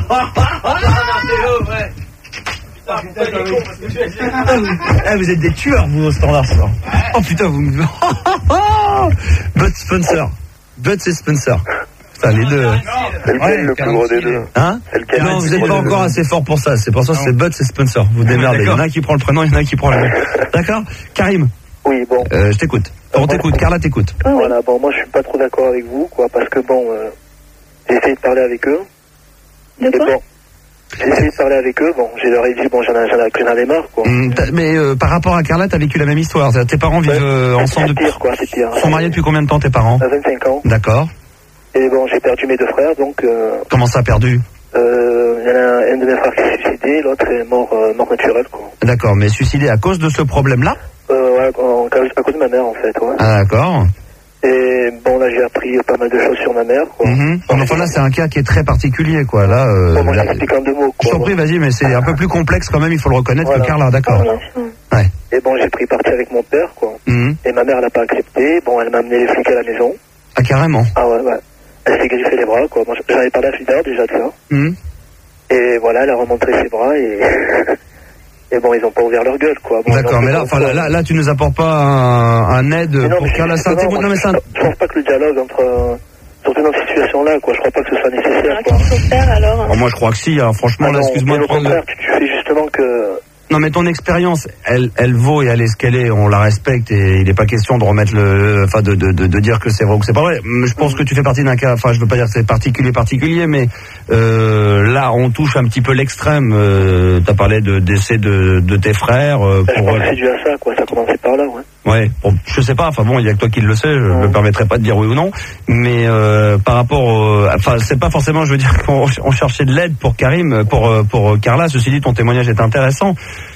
vous êtes des tueurs, vous, au standard, ça. Oh putain, vous me... Bud Spencer. Bud, c'est Spencer. putain, les deux. C'est lequel Ouais, le plus gros des deux? Hein? C'est lequel Non, le vous plus n'êtes gros pas des deux? encore assez fort pour ça. C'est pour ça que c'est Bud, c'est Spencer. Vous démerdez. Il y en a un qui prend le prénom, il y en a un qui prend le nom. D'accord? Karim? Oui, bon. Euh, je t'écoute. On t'écoute. Carla t'écoute. Voilà, bon, moi je suis pas trop d'accord avec vous, quoi, parce que bon, euh, j'ai essayé de parler avec eux. De quoi? Et bon, j'ai essayé de parler avec eux, bon, je leur ai dit, bon, j'en ai, j'en ai, j'en ai marre, quoi. Hum, t'as- mais euh, par rapport à Carla, t'as vécu la même histoire. Tes parents vivent euh, ensemble C'est depuis. pire, quoi, c'est pire. Ils sont mariés depuis combien de temps tes parents? À vingt-cinq ans. D'accord. Et bon, j'ai perdu mes deux frères, donc, euh, Comment ça perdu? euh, il y en a un de mes frères qui s'est suicidé, l'autre est mort, euh, mort naturel, quoi. D'accord, mais suicidé à cause de ce problème-là? Euh, ouais, en- à cause de ma mère, en fait, ouais. Ah d'accord. Et bon, là, j'ai appris pas mal de choses sur ma mère, quoi. Mhm. Enfin là, c'est un cas qui est très particulier, quoi. Là, euh, Bon, moi, là- j'explique en deux mots, je quoi. t'en prie, vas-y, mais c'est un peu plus complexe quand même. Il faut le reconnaître Voilà. que Carla, d'accord. Ouais. Et bon, j'ai pris parti avec mon père, quoi. Mhm. Et ma mère, elle n'a pas accepté. Bon, elle m'a amené les flics à la maison. Ah carrément. Ah ouais, ouais. Elle s'est griffé les bras, quoi. Moi, j'en avais parlé à Fidar déjà de ça. Mhm. Et voilà, elle a remonté ses bras et... et bon, ils ont pas ouvert leur gueule, quoi. Bon, D'accord, mais là, enfin là, là, là, tu nous apportes pas un, un aide Mais non, pour mais Carla. C'est un justement, témoin- moi, non mais c'est un- je pense pas que le dialogue entre... euh, surtout dans cette situation-là, quoi. Je crois pas que ce soit nécessaire, quoi. Qu'est-ce qu'il faut faire alors? Oh, moi, je crois que si. hein. Franchement, Ah là, non, excuse-moi mais de au prendre. le- contraire, tu, tu fais justement que... Non, mais ton expérience, elle, elle vaut et elle est ce qu'elle est. On la respecte et il n'est pas question de remettre le, enfin, de, de, de, de dire que c'est vrai ou que c'est pas vrai. Je pense que tu fais partie d'un cas. Enfin, je veux pas dire que c'est particulier, particulier, mais euh, là, on touche un petit peu l'extrême. Euh, T'as parlé de décès de, de tes frères. Euh, Je pour, pense que c'est dû à ça, quoi. Ça a commencé par là, ouais. Ouais, bon, je sais pas. Enfin bon, il y a que toi qui le sais. Je me permettrai pas de dire oui ou non. Mais euh, par rapport, au, enfin, c'est pas forcément. Je veux dire qu'on on cherchait de l'aide pour Karim, pour pour Carla. Ceci dit, ton témoignage est intéressant.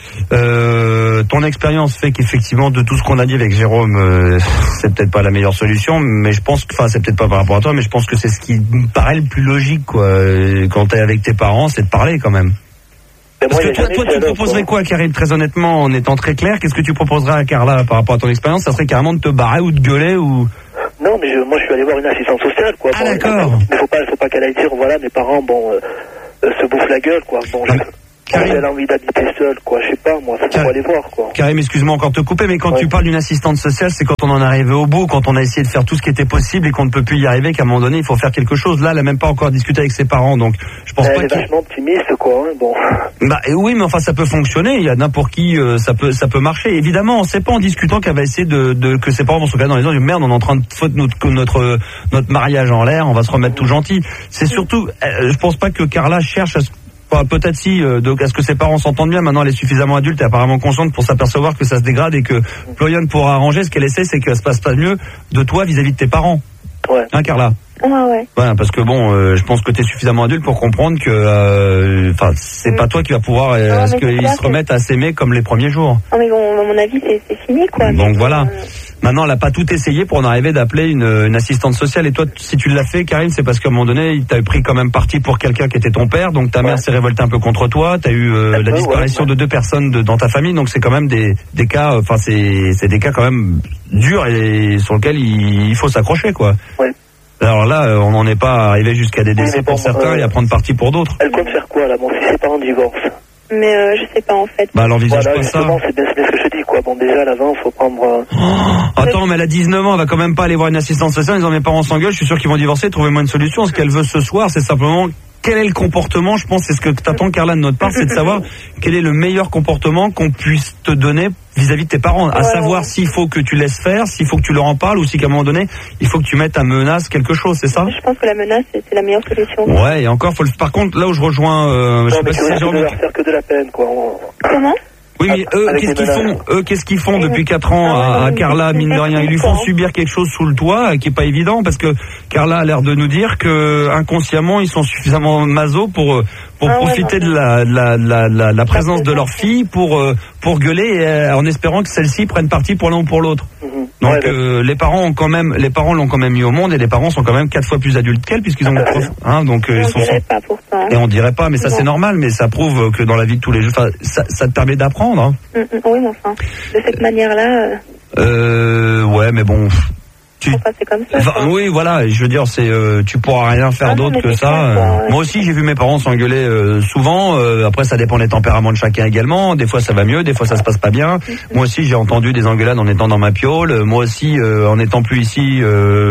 Euh, ton expérience fait qu'effectivement, de tout ce qu'on a dit avec Jérôme, euh, c'est peut-être pas la meilleure solution. Mais je pense que, enfin, c'est peut-être pas par rapport à toi, mais je pense que c'est ce qui me paraît le plus logique, quoi. Quand t'es avec tes parents, c'est de parler quand même. Mais Parce moi, il y que a toi, jamais toi de tu dialogue, proposerais quoi. quoi, Karim, très honnêtement, en étant très clair? Qu'est-ce que tu proposerais à Carla par rapport à ton expérience? Ça serait carrément de te barrer ou de gueuler ou... Non, mais je, moi, je suis allé voir une assistante sociale, quoi. Ah, Bon, d'accord. Mais faut pas, faut pas qu'elle aille dire, voilà, mes parents, bon, euh, euh, se bouffent la gueule, quoi. Bon, je, si elle a envie d'habiter seule, quoi, je sais pas, moi, faut Car- aller voir, quoi. Karim, excuse-moi encore de te couper, mais quand Ouais. tu parles d'une assistante sociale, c'est quand on en est arrivé au bout, quand on a essayé de faire tout ce qui était possible et qu'on ne peut plus y arriver, qu'à un moment donné, il faut faire quelque chose. Là, elle a même pas encore discuté avec ses parents, donc je pense Elle pas est qu'il... vachement optimiste, quoi, hein, bon. Bah et oui, mais enfin ça peut fonctionner. Il y a n'importe qui, euh, ça peut, ça peut marcher. Évidemment, c'est pas en discutant qu'elle va essayer de, de que ses parents vont se regarder dans les yeux. Merde, on est en train de foutre notre notre notre mariage en l'air. On va se remettre tout gentil. C'est surtout, euh, je pense pas que Carla cherche à se Enfin, peut-être si, euh, donc, à ce que ses parents s'entendent bien. Maintenant, elle est suffisamment adulte et apparemment consciente pour s'apercevoir que ça se dégrade et que plus rien pourra arranger. Ce qu'elle essaie, c'est que ça se passe pas mieux de toi vis-à-vis de tes parents. Ouais. Hein, Carla? Ouais, ouais. Voilà, parce que bon, euh, je pense que tu es suffisamment adulte pour comprendre que, euh, enfin, c'est pas toi qui va pouvoir, euh, Non, à ce mais c'est qu'ils clair se que- remettent à s'aimer comme les premiers jours. Non, mais bon, à mon avis, c'est c'est fini, quoi. Donc Mais, voilà. euh, Maintenant, elle a pas tout essayé pour en arriver d'appeler une, une assistante sociale. Et toi, si tu l'as fait, Karine, c'est parce qu'à un moment donné, il t'a pris quand même parti pour quelqu'un qui était ton père. Donc ta mère s'est révoltée un peu contre toi. T'as eu euh, la ouais, disparition ouais. de deux personnes de, dans ta famille. Donc c'est quand même des, des cas, euh, enfin c'est, c'est des cas quand même durs et sur lesquels il, il faut s'accrocher, quoi. Ouais. Alors là, euh, on n'en est pas arrivé jusqu'à des Oui, décès mais bon, pour certains euh, et à prendre parti pour d'autres. Elle compte faire quoi, là? Bon, si ses parents divorcent. Mais euh, je sais pas, en fait. Bah elle envisage Voilà, pas ça. justement, c'est bien, c'est bien ce que je te dis, quoi. Bon, déjà, à l'avant, faut prendre... euh, Oh, attends, mais elle a dix-neuf ans, elle va quand même pas aller voir une assistante sociale en disant mes parents s'engueulent, je suis sûr qu'ils vont divorcer, trouvez-moi une solution. Ce qu'elle veut ce soir, c'est simplement quel est le comportement, je pense, c'est ce que t'attends, Carla, de notre part, c'est de savoir quel est le meilleur comportement qu'on puisse te donner vis-à-vis de tes parents, à Ouais, savoir ouais. s'il faut que tu laisses faire, s'il faut que tu leur en parles, ou si qu'à un moment donné, il faut que tu mettes à menace quelque chose, c'est ça? Je pense que la menace, c'est c'est la meilleure solution. Ouais, et encore, faut le... par contre, là où je rejoins, euh, je sais Non, pas mais si tu c'est risques de Jérôme. leur faire que de la peine, quoi. On- Comment? Oui, mais eux, Avec qu'est-ce des qu'ils font? menaces. Eux, qu'est-ce qu'ils font depuis quatre ans Ah ouais, à, à non, Carla, mais mine de rien? Ils lui font c'est subir quelque chose sous le toit, euh, qui est pas évident, parce que Carla a l'air de nous dire que inconsciemment, ils sont suffisamment maso pour euh, pour Ah ouais, profiter non, de la, la, la, la, la présence de leur fille, pour euh, pour gueuler, euh, en espérant que celle-ci prenne parti pour l'un ou pour l'autre. Mhm. Donc Ouais, euh, les parents ont quand même, les parents l'ont quand même mis au monde, et les parents sont quand même quatre fois plus adultes qu'elle, puisqu'ils ont Tout à trois- fait. hein, donc euh, ils On sont dirait pas pourtant. et on dirait pas, mais ça Non. c'est normal, mais ça prouve que dans la vie de tous les jours, enfin, ça, ça te permet d'apprendre. Hein. Mm, mm, oui, mais enfin, de cette manière-là, euh, Euh, ouais, mais bon. Tu... enfin, c'est comme ça. Enfin, quoi. oui, voilà. Je veux dire, c'est, euh, tu pourras rien faire Ah non, d'autre mais que c'est ça. clair, euh. quoi, ouais. Moi aussi, j'ai vu mes parents s'engueuler euh, souvent. Euh, après, ça dépend des tempéraments de chacun également. Des fois, ça va mieux. Des fois, ça se passe pas bien. Moi aussi, j'ai entendu des engueulades en étant dans ma piole. Euh, Moi aussi, euh, en étant plus ici. Euh,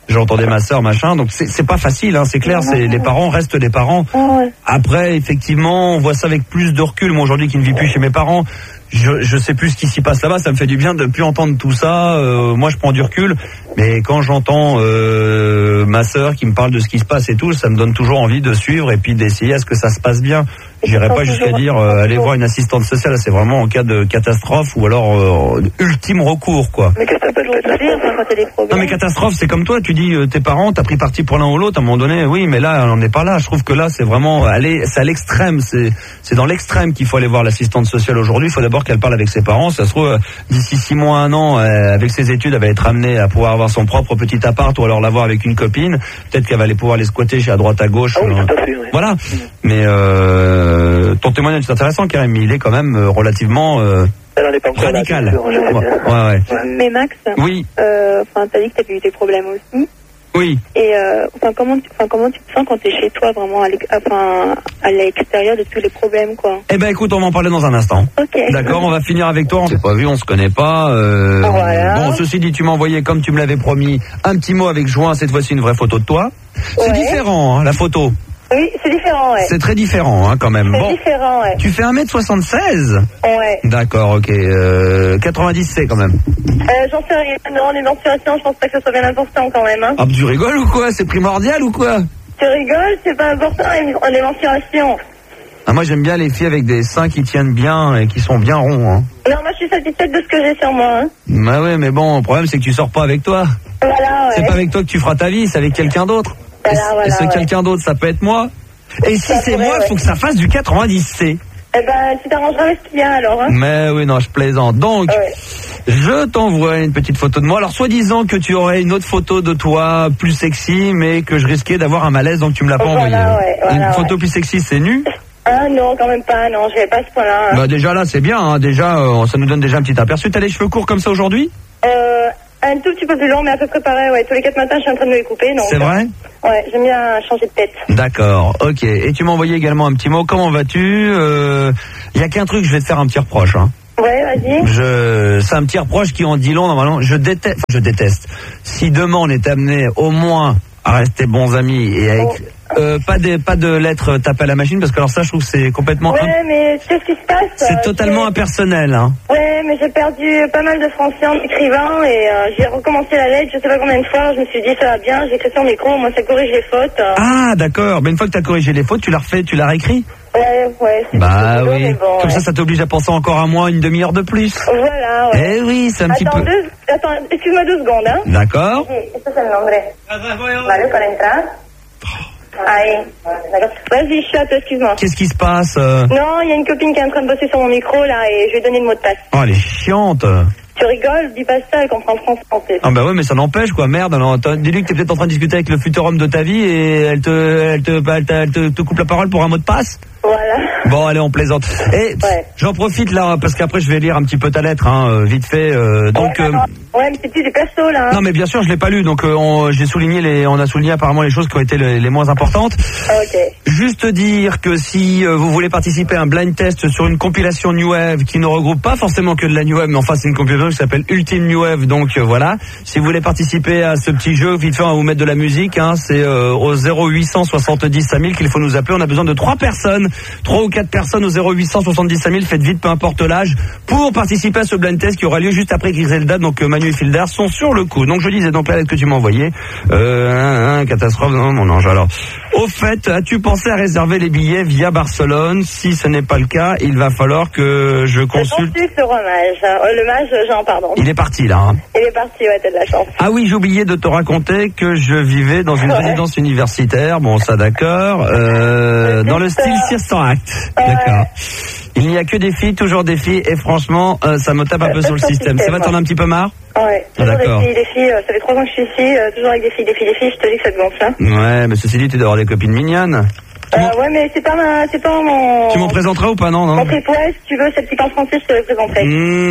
j'entendais ma sœur, machin. Donc c'est, c'est pas facile, hein, c'est clair. C'est les parents restent des parents. Après, effectivement, on voit ça avec plus de recul. Moi aujourd'hui, qui ne vis plus chez mes parents, je je sais plus ce qui s'y passe là-bas. Ça me fait du bien de plus entendre tout ça. Euh, moi, je prends du recul. Mais quand j'entends euh, ma sœur qui me parle de ce qui se passe et tout, ça me donne toujours envie de suivre et puis d'essayer à ce que ça se passe bien. J'irai pas jusqu'à dire euh, aller voir une assistante sociale, c'est vraiment en cas de catastrophe ou alors euh, ultime recours, quoi. Mais qu'est-ce que ça peut être quand t'as des problèmes? Non mais catastrophe, c'est comme toi, tu dis euh, tes parents, t'as pris parti pour l'un ou l'autre, à un moment donné, oui, mais là on n'est pas là. Je trouve que là c'est vraiment aller, c'est à l'extrême, c'est c'est dans l'extrême qu'il faut aller voir l'assistante sociale aujourd'hui. Il faut d'abord qu'elle parle avec ses parents. Ça se trouve euh, d'ici six mois, un an, euh, avec ses études, elle va être amenée à pouvoir avoir son propre petit appart ou alors l'avoir avec une copine. Peut-être qu'elle va aller pouvoir les squatter chez à droite à gauche. Ah oui, euh, tout à fait, oui. Voilà. Mais euh, ton témoignage c'est intéressant, Karim. Il est quand même euh, relativement euh, Elle en est pas encore là, radical. bien sûr, je sais Ouais, bien. ouais, ouais. Mais Max, Oui. euh, enfin, t'as dit que t'avais eu des problèmes aussi. Oui. Et euh, enfin, comment, tu, enfin, comment tu te sens quand t'es chez toi, vraiment à, l'ex- enfin, à l'extérieur de tous les problèmes, quoi? Eh ben écoute, on va en parler dans un instant. Ok. D'accord, on va finir avec toi. On s'est pas vu, on se connaît pas. Euh, Voilà. Bon, ceci dit, tu m'as envoyé, comme tu me l'avais promis, un petit mot avec joint. Cette fois-ci, une vraie photo de toi. C'est Ouais. différent, hein, la photo. Oui, c'est différent, ouais. C'est très différent, hein, quand même. C'est Bon, différent, ouais. tu fais un mètre soixante-seize. Ouais. D'accord, ok. Euh, quatre-vingt-dix C quand même. Euh, j'en sais rien. Non, les mensurations, je pense pas que ce soit bien important quand même, hein. Ah, tu rigoles ou quoi? C'est primordial ou quoi? Tu rigoles, c'est pas important, les, les mensurations. Ah, moi, j'aime bien les filles avec des seins qui tiennent bien et qui sont bien ronds, hein. Non, moi, je suis satisfaite de ce que j'ai sur moi, hein. Bah ouais, mais bon, le problème, c'est que tu sors pas avec toi. Voilà, ouais. C'est pas avec toi que tu feras ta vie, c'est avec quelqu'un d'autre. Voilà, et, voilà, et ce ouais. quelqu'un d'autre, ça peut être moi. Et si Ça c'est pourrait, moi, il ouais. faut que ça fasse du quatre-vingt-dix C. Eh ben, tu t'arrangeras avec ce qu'il y a, alors, hein. Mais oui, non, je plaisante. Donc, Ouais. je t'envoie une petite photo de moi. Alors, soi-disant que tu aurais une autre photo de toi plus sexy, mais que je risquais d'avoir un malaise, donc tu me l'as pas Voilà, envoyé. ouais, voilà, une photo ouais. plus sexy, c'est nu. Ah non, quand même pas, non, je vais pas à ce point-là, hein. Bah déjà là, c'est bien. Hein. Déjà, euh, ça nous donne déjà un petit aperçu. T'as les cheveux courts comme ça aujourd'hui? Euh, un tout petit peu plus long, mais à peu près pareil, ouais. Tous les quatre matins, je suis en train de me les couper, donc. C'est vrai? Ouais, j'aime bien changer de tête. D'accord, ok. Et tu m'as envoyé également un petit mot. Comment vas-tu? Il y a qu'un truc, je vais te faire un petit reproche. Hein. Ouais, vas-y. Je, c'est un petit reproche qui en dit long normalement. Je déteste, je déteste. Si demain on est amené au moins à rester bons amis et à écrire, euh, pas de pas de lettres tapées à la machine parce que alors ça je trouve que c'est complètement. Ouais, imp- mais tu sais ce qui se passe? C'est euh, totalement c'est- impersonnel. Hein. Ouais, mais j'ai perdu pas mal de français en écrivant et euh, j'ai recommencé la lettre, je sais pas combien de fois, je me suis dit ça va bien, j'ai écrit sur le micro, moi ça corrige les fautes. euh. Ah d'accord. Mais une fois que tu as corrigé les fautes, tu l'as refait, tu l'as réécrit. Ouais, ouais, c'est Bah c'est boulot, oui. mais bon, Comme ouais. ça, ça t'oblige à penser encore à moi une demi-heure de plus. Voilà, ouais. Eh oui, c'est un petit Attends, peu. deux, attends, excuse-moi deux secondes, hein. D'accord. Sí, esto es el nombre. Vale, para entrar. Ahí. Vas-y, je suis à toi, excuse-moi. Qu'est-ce qui se passe? euh Non, il y a une copine qui est en train de bosser sur mon micro, là, et je lui ai donné le mot de passe. Oh, elle est chiante. Tu rigoles, dis pas ça, elle comprend français en plus. Ah bah ouais, mais ça n'empêche quoi, merde. Alors, t'as- dis-lui que t'es peut-être en train de discuter avec le futur homme de ta vie et elle te, elle te, elle te, elle te, te coupe la parole pour un mot de passe. Voilà. Bon, allez, on plaisante. Et Ouais. j'en profite là parce qu'après je vais lire un petit peu ta lettre, hein, euh, vite fait. euh, donc. euh, Ouais, mais c'est plus des persos, là. Hein. Non mais bien sûr je l'ai pas lu donc euh, on, j'ai souligné les on a souligné apparemment les choses qui ont été les, les moins importantes. Ok. Juste dire que si euh, vous voulez participer à un blind test sur une compilation New Wave qui ne regroupe pas forcément que de la New Wave mais enfin c'est une compilation qui s'appelle Ultime New Wave donc euh, voilà, si vous voulez participer à ce petit jeu vite fait on va vous mettre de la musique hein, c'est euh, au zéro huit cent soixante-dix cinq mille qu'il faut nous appeler, on a besoin de trois personnes, trois ou quatre personnes au zéro huit cent soixante-dix cinq mille, faites vite peu importe l'âge pour participer à ce blind test qui aura lieu juste après Griselda donc euh, Manu et Filder sont sur le coup. Donc je disais donc la lettre que tu m'as envoyée, euh, un, un, catastrophe, non mon ange. Alors, au fait, as-tu pensé à réserver les billets via Barcelone? Si ce n'est pas le cas, il va falloir que je Je consulte. consulte le remage. Euh, le mage, Jean, pardon. Il est parti là. Hein. Il est parti, ouais, t'as de la chance. Ah oui, j'ai oublié de te raconter que je vivais dans une Ouais. résidence universitaire. Bon, ça d'accord. Euh, dans le style Circe Act. D'accord. Il n'y a que des filles, toujours des filles, et franchement, euh, ça me tape un peu sur le système. Ça va, t'en as un petit peu marre? Ouais, toujours D'accord. des filles, des filles. euh, ça fait trois ans que je suis ici, euh, toujours avec des filles, des filles, des filles. Je te dis que ça te gonfle, hein. Ouais, mais ceci dit, tu dois avoir des copines mignonnes. Euh, ouais, mais c'est pas ma, c'est pas mon. Tu m'en présenteras ou pas, non, non? Mon trip, ouais, si tu veux, celle qui parle français, je te le présenterai.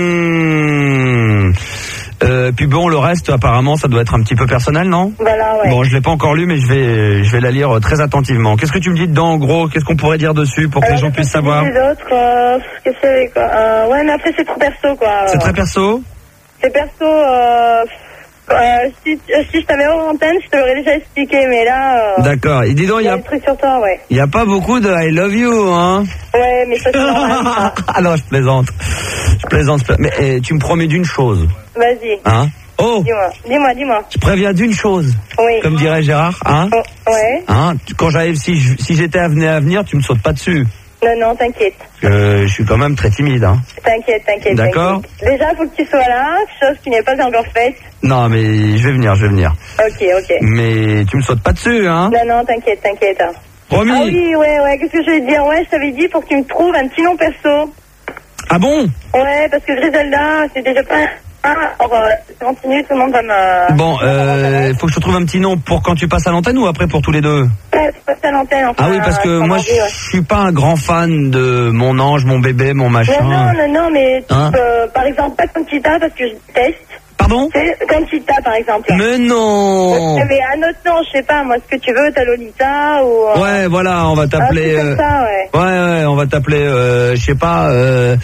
Mmh. Euh, puis bon, le reste, apparemment, ça doit être un petit peu personnel, non? Voilà, ouais. Bon, je l'ai pas encore lu, mais je vais, je vais la lire très attentivement. Qu'est-ce que tu me dis dedans, en gros? Qu'est-ce qu'on pourrait dire dessus pour que Alors, les gens je puissent sais pas savoir? si Les autres, euh, qu'est-ce que c'est, quoi. Euh, ouais, mais après, c'est trop perso, quoi. C'est très perso? C'est perso, euh, Euh, si, si je t'avais hors antenne, je te l'aurais déjà expliqué, mais là... Euh, D'accord. Et dis donc, il y y a a, des trucs sur toi, ouais. il y a pas beaucoup de I love you, hein? Ouais, mais ça c'est normal. Ah non, je plaisante. Je plaisante. je pla- Mais eh, tu me promets d'une chose. Vas-y. Hein? Oh! Dis-moi, dis-moi, dis-moi. Je préviens d'une chose. Oui. Comme dirait Gérard, hein? Oh, ouais. Hein? Tu- Quand j'arrive, si, je- si j'étais amené à venir, tu me sautes pas dessus. Non, non, t'inquiète. Parce que je suis quand même très timide, hein. T'inquiète, t'inquiète. D'accord. t'inquiète. Déjà, faut que tu sois là, chose qui n'est pas encore faite. Non, mais je vais venir, je vais venir. Ok, ok. Mais tu me sautes pas dessus, hein? Non, non, t'inquiète, t'inquiète. Promis. Ah oui, ouais, ouais, qu'est-ce que je vais te dire? Ouais, je t'avais dit pour que tu me trouves un petit nom perso. Ah bon? Ouais, parce que Griselda, c'est déjà pas... Ah, alors, euh, continue, tout le monde va me... Bon, euh, faut que je te trouve un petit nom pour quand tu passes à l'antenne ou après pour tous les deux? Ouais, c'est pas à l'antenne, enfin... Ah oui, parce que euh, moi, comment je dire, ouais. suis pas un grand fan de mon ange, mon bébé, mon machin. Non, non, non, non, mais type, Hein euh, par exemple, pas Conchita, parce que je déteste. Pardon? C'est Conchita, par exemple. Mais non! Mais un autre nom, je sais pas, moi, ce que tu veux, t'as Lolita ou... euh, Ouais, voilà, on va t'appeler... un truc comme euh, ça, ouais. Ouais, ouais, on va t'appeler, euh, je sais pas... Euh,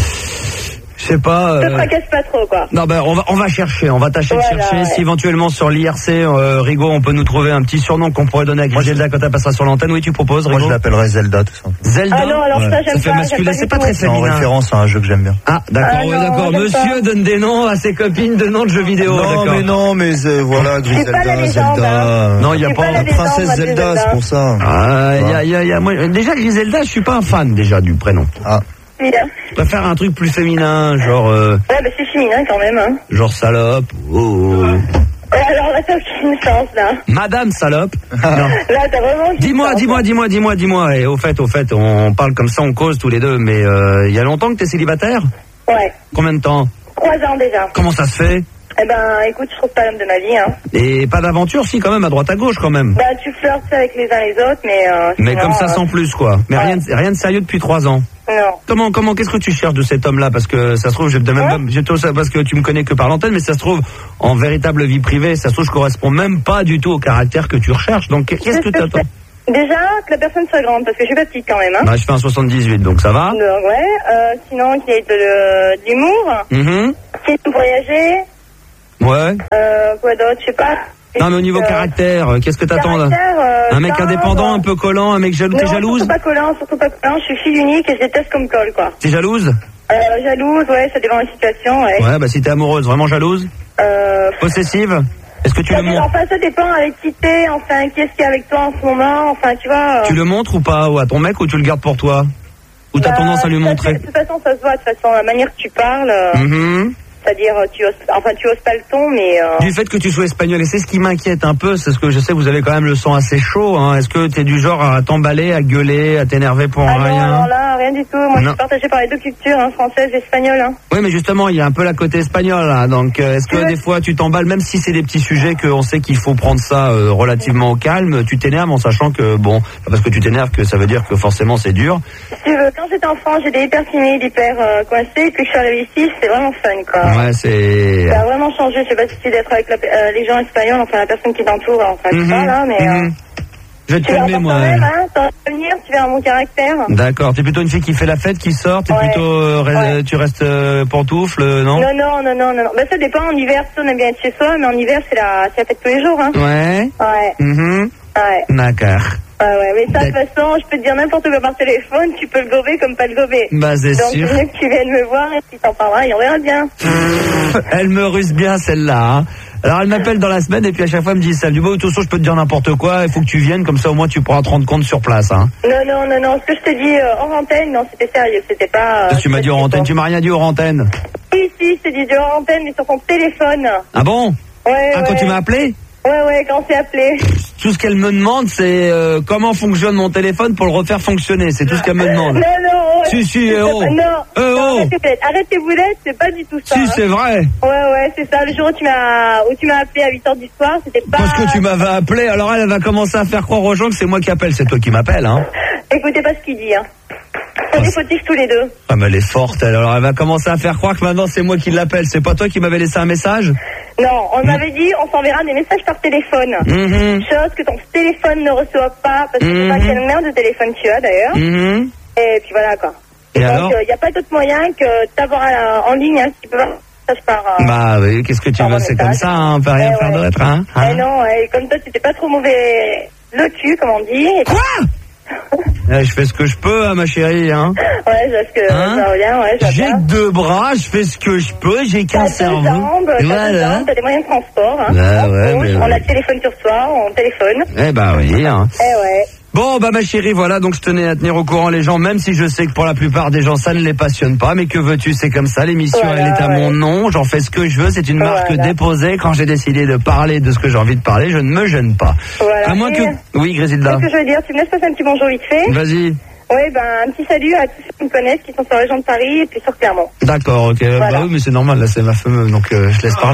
je sais pas... Te euh, tracasse pas trop, quoi. Non, ben, on va, on va chercher, on va tâcher Voilà, de chercher. ouais. Si éventuellement sur l'I R C, euh, Rigo, on peut nous trouver un petit surnom qu'on pourrait donner à Griselda quand elle passera sur l'antenne. Oui, tu proposes, Rigo? Moi, je l'appellerais Zelda, tout simplement. Zelda? Ah non, alors ça, j'aime fait pas, masculin, j'aime pas c'est du pas tout. très C'est en féminin. référence à un jeu que j'aime bien. Ah, d'accord, Ah ouais, non, d'accord. j'aime Monsieur pas. donne des noms à ses copines de noms de jeux vidéo. Non, d'accord. mais non, mais euh, voilà, C'est pas la Griselda, légende, Zelda. hein. Non, il y a C'est pas pas la de légende, Princesse moi, Zelda, Zelda. c'est pour ça. Ah, il y a, il y a, il y a- moi, déjà, Griselda, je suis pas un fan déjà du prénom. Ah. Bien. Je préfère un truc plus féminin, genre, euh, Ouais, bah c'est féminin quand même, hein. genre salope. Oh, oh. Ouais, alors là, t'as aucune chance, là. Madame salope. Non. Là, t'as vraiment aucune Dis-moi, chance. dis-moi, dis-moi, dis-moi, dis-moi. Et au fait, au fait, on parle comme ça, on cause tous les deux. Mais euh, il y a longtemps que t'es célibataire? Ouais. Combien de temps? Trois ans déjà. Comment ça se fait? Eh ben, écoute, je trouve pas l'homme de ma vie, hein. Et pas d'aventure, si, quand même, à droite à gauche, quand même. Bah, tu flirtes avec les uns les autres, mais... Euh, Mais sinon, comme ça, euh, sans plus, quoi. Mais ouais. rien, de- rien de sérieux depuis trois ans. Non. Comment, comment, qu'est-ce que tu cherches de cet homme-là? Parce que ça se trouve, je te même, Ouais. pas- je te- ça- parce que tu me connais que par l'antenne, mais ça se trouve, en véritable vie privée, ça se trouve, je correspond même pas du tout au caractère que tu recherches. Donc, qu'est-ce que tu attends? Déjà, que la personne soit grande, parce que je suis pas petite quand même, hein. Bah, je fais un soixante-dix-huit, donc ça va? Donc, ouais. Euh, sinon, qu'il y ait de, le- de l'humour, Mhm. qu'il aime voyager, Ouais. euh, quoi d'autre, je sais pas. Non, mais au niveau Euh, caractère, euh, qu'est-ce que t'attends là? caractère, euh, Un mec ça, indépendant, euh, un peu collant, un mec jaloux, t'es non, jalouse? surtout pas collant, surtout pas collant, je suis fille unique et je déteste comme colle, quoi. T'es jalouse? Euh, jalouse, ouais, ça dépend de la situation, ouais. Ouais, bah si t'es amoureuse, vraiment jalouse? Euh, Possessive? Est-ce que tu ça le dépend, montres? enfin, ça dépend avec qui t'es, enfin, qu'est-ce qu'il y a avec toi en ce moment, enfin, tu vois. euh, Tu le montres ou pas? Ou à ton mec ou tu le gardes pour toi? Ou t'as bah, tendance à lui ça, montrer? De toute façon, ça se voit, de toute façon, la manière que tu parles, euh, Mhm. c'est-à-dire, tu oses, enfin, tu oses pas le ton, mais... Euh, Du fait que tu sois espagnol, et c'est ce qui m'inquiète un peu, c'est ce que je sais, vous avez quand même le sang assez chaud, hein. Est-ce que t'es du genre à t'emballer, à gueuler, à t'énerver pour ah non, rien? alors là, rien du tout. Moi, je Non. suis partagée par les deux cultures, hein, française et espagnole. Hein. Oui, mais justement, il y a un peu la côté espagnol, là. Donc, euh, est-ce que Ouais. des fois tu t'emballes, même si c'est des petits sujets qu'on sait qu'il faut prendre ça euh, relativement au calme, tu t'énerves en sachant que, bon, parce que tu t'énerves, que ça veut dire que forcément c'est dur. Si tu veux, quand j'étais enfant, j'étais hyper timide, hyper euh, coincée, et puis que je suis arrivée ici, c'était vraiment fun, quoi. Ouais, c'est... Ça a vraiment changé, je sais pas si c'est d'être avec la, euh, les gens espagnols, enfin la personne qui t'entoure, enfin je sais pas là, mais... Euh, Mhm. Je vais te tu verras calmer, par moi. toi-même, hein, t'en vas venir, tu verras mon caractère. D'accord. T'es plutôt une fille qui fait la fête, qui sort, t'es Ouais. plutôt, euh, ré- Ouais. tu restes euh, pantoufle, non? Non, non, non, non, non, non. Bah ça dépend, en hiver, ça, on aime bien être chez soi, mais en hiver, c'est la, c'est la fête tous les jours, hein. Ouais. Ouais, Mhm. ouais. D'accord. Ouais, ouais, mais ça, de toute façon, je peux te dire n'importe quoi par téléphone, tu peux le gober comme pas le gober. Bah, c'est Donc, sûr. c'est mieux que tu viennes me voir et puis t'en parleras et on verra bien. Elle me ruse bien, celle-là, hein. Alors, elle m'appelle dans la semaine et puis à chaque fois, elle me dit, salut, bon, de toute façon, je peux te dire n'importe quoi, il faut que tu viennes, comme ça, au moins, tu pourras te rendre compte sur place, hein. Non, non, non, non, ce que je te dis euh, hors antenne, non, c'était sérieux, c'était pas... Qu'est-ce que tu m'as dit hors antenne? Tu m'as rien dit hors antenne. Si, si, je te dis hors antenne, mais sur ton téléphone. Ah bon? Ouais, Ah, ouais. quand tu m'as appelé? Ouais, ouais, quand c'est appelé. Tout ce qu'elle me demande, c'est euh, comment fonctionne mon téléphone pour le refaire fonctionner. C'est tout ce qu'elle me demande. Non, non, ouais. Si, si, C'est eh oh. pas- Non, Eh non, oh. arrête tes boulettes, arrête tes boulettes, c'est pas du tout ça. Si, hein. c'est vrai. Ouais, ouais, c'est ça. Le jour où tu m'as, où tu m'as appelé à huit heures du soir, c'était pas... Parce que tu m'avais appelé, alors elle, elle va commencer à faire croire aux gens que c'est moi qui appelle. C'est toi qui m'appelles, hein. Écoutez pas ce qu'il dit, hein. On est fautifs tous les deux. Ah, mais elle est forte, elle. Alors elle va commencer à faire croire que maintenant c'est moi qui l'appelle. C'est pas toi qui m'avais laissé un message? Non, on m'avait dit, on s'enverra des messages par téléphone. Mhm. Chose que ton téléphone ne reçoit pas, parce que je sais pas Mhm. quelle merde de téléphone tu as d'ailleurs. Mhm. Et puis voilà quoi. Et Donc alors il n'y a pas d'autre moyen que d'avoir euh, en ligne un petit peu message par... Euh, bah oui, qu'est-ce que tu veux, c'est comme ça, hein, on peut rien eh faire ouais. d'autre, hein, hein Eh non, et comme toi, tu t'es pas trop mauvais lotu, comme on dit. Et... Quoi? Eh, je fais ce que je peux, hein, ma chérie, hein. Ouais, parce que hein ça revient, ouais, ça j'ai vient. que deux bras, je fais ce que je peux, j'ai qu'un T'as cerveau. deux jambes, t'as deux Voilà. jambes, t'as des moyens de transport, hein. Bah on ouais, bouge, mais on ouais. a le téléphone sur soi, on téléphone. Eh bah oui, hein. Eh ouais. Bon, bah ma chérie, voilà, donc je tenais à tenir au courant les gens, même si je sais que pour la plupart des gens, ça ne les passionne pas, mais que veux-tu, c'est comme ça, l'émission, Voilà, elle est à ouais. mon nom, j'en fais ce que je veux, c'est une marque Voilà. déposée, quand j'ai décidé de parler de ce que j'ai envie de parler, je ne me gêne pas. Voilà. À moins Et, que... Oui, Grésilda. Qu'est-ce que je veux dire? Tu me laisses passer un petit bonjour vite fait? Vas-y. Oui, ben, un petit salut à tous ceux qui me connaissent, qui sont sur la région de Paris et puis sur Clermont. D'accord, ok. Voilà. Bah oui, mais c'est normal, là, c'est ma femme, donc euh, je laisse parler.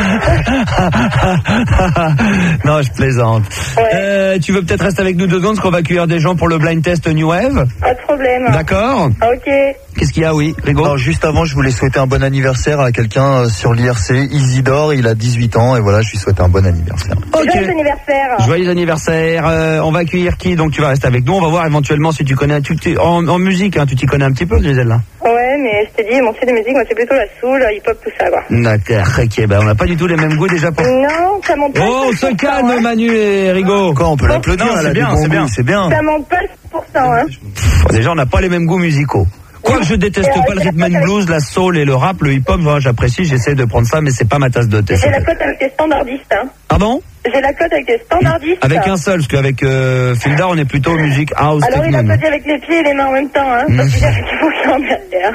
Non, je plaisante. Ouais. Euh, tu veux peut-être rester avec nous deux secondes, parce qu'on va accueillir des gens pour le blind test New Wave. Pas de problème. D'accord. Ok. Qu'est-ce qu'il y a, oui, Rigo? Alors, juste avant, je voulais souhaiter un bon anniversaire à quelqu'un euh, sur l'I R C, Isidore, il a dix-huit ans, et voilà, je lui souhaite un bon anniversaire. Ok. Joyeux anniversaire. Joyeux anniversaire. Euh, on va accueillir qui? Donc tu vas rester avec nous. On va voir éventuellement si tu connais. Tu, tu, en, en musique, hein, tu t'y connais un petit peu, Griselle, là. Ouais, mais je t'ai dit, mon style de musique, moi, c'est plutôt la soul, hip-hop, tout ça, quoi. D'accord. Ok. Ben on n'a pas du tout les mêmes goûts déjà pour. Non, ça monte pas. Oh, le on se cent pour cent, calme, hein. Manu et Rigo. Quoi, on peut l'applaudir, Non, elle c'est a bien, du bon c'est bien. goût, c'est bien. Ça monte pas le cent pour cent, hein. Pff, déjà, on n'a pas les mêmes goûts musicaux. Quoique je déteste Et, euh, pas le j'ai la rhythm and cote blues, la soul et le rap, le hip-hop, moi, j'apprécie, j'essaie de prendre ça, mais c'est pas ma tasse de thé. J'ai la cote avec les standardistes, hein. Pardon? J'ai la cote avec les standardistes. Avec un seul, parce qu'avec euh, Filda, on est plutôt musique house, Alors, il a techno. pas dit avec les pieds et les mains en même temps, hein. Mm. Parce qu'il faut qu'il en mette l'air.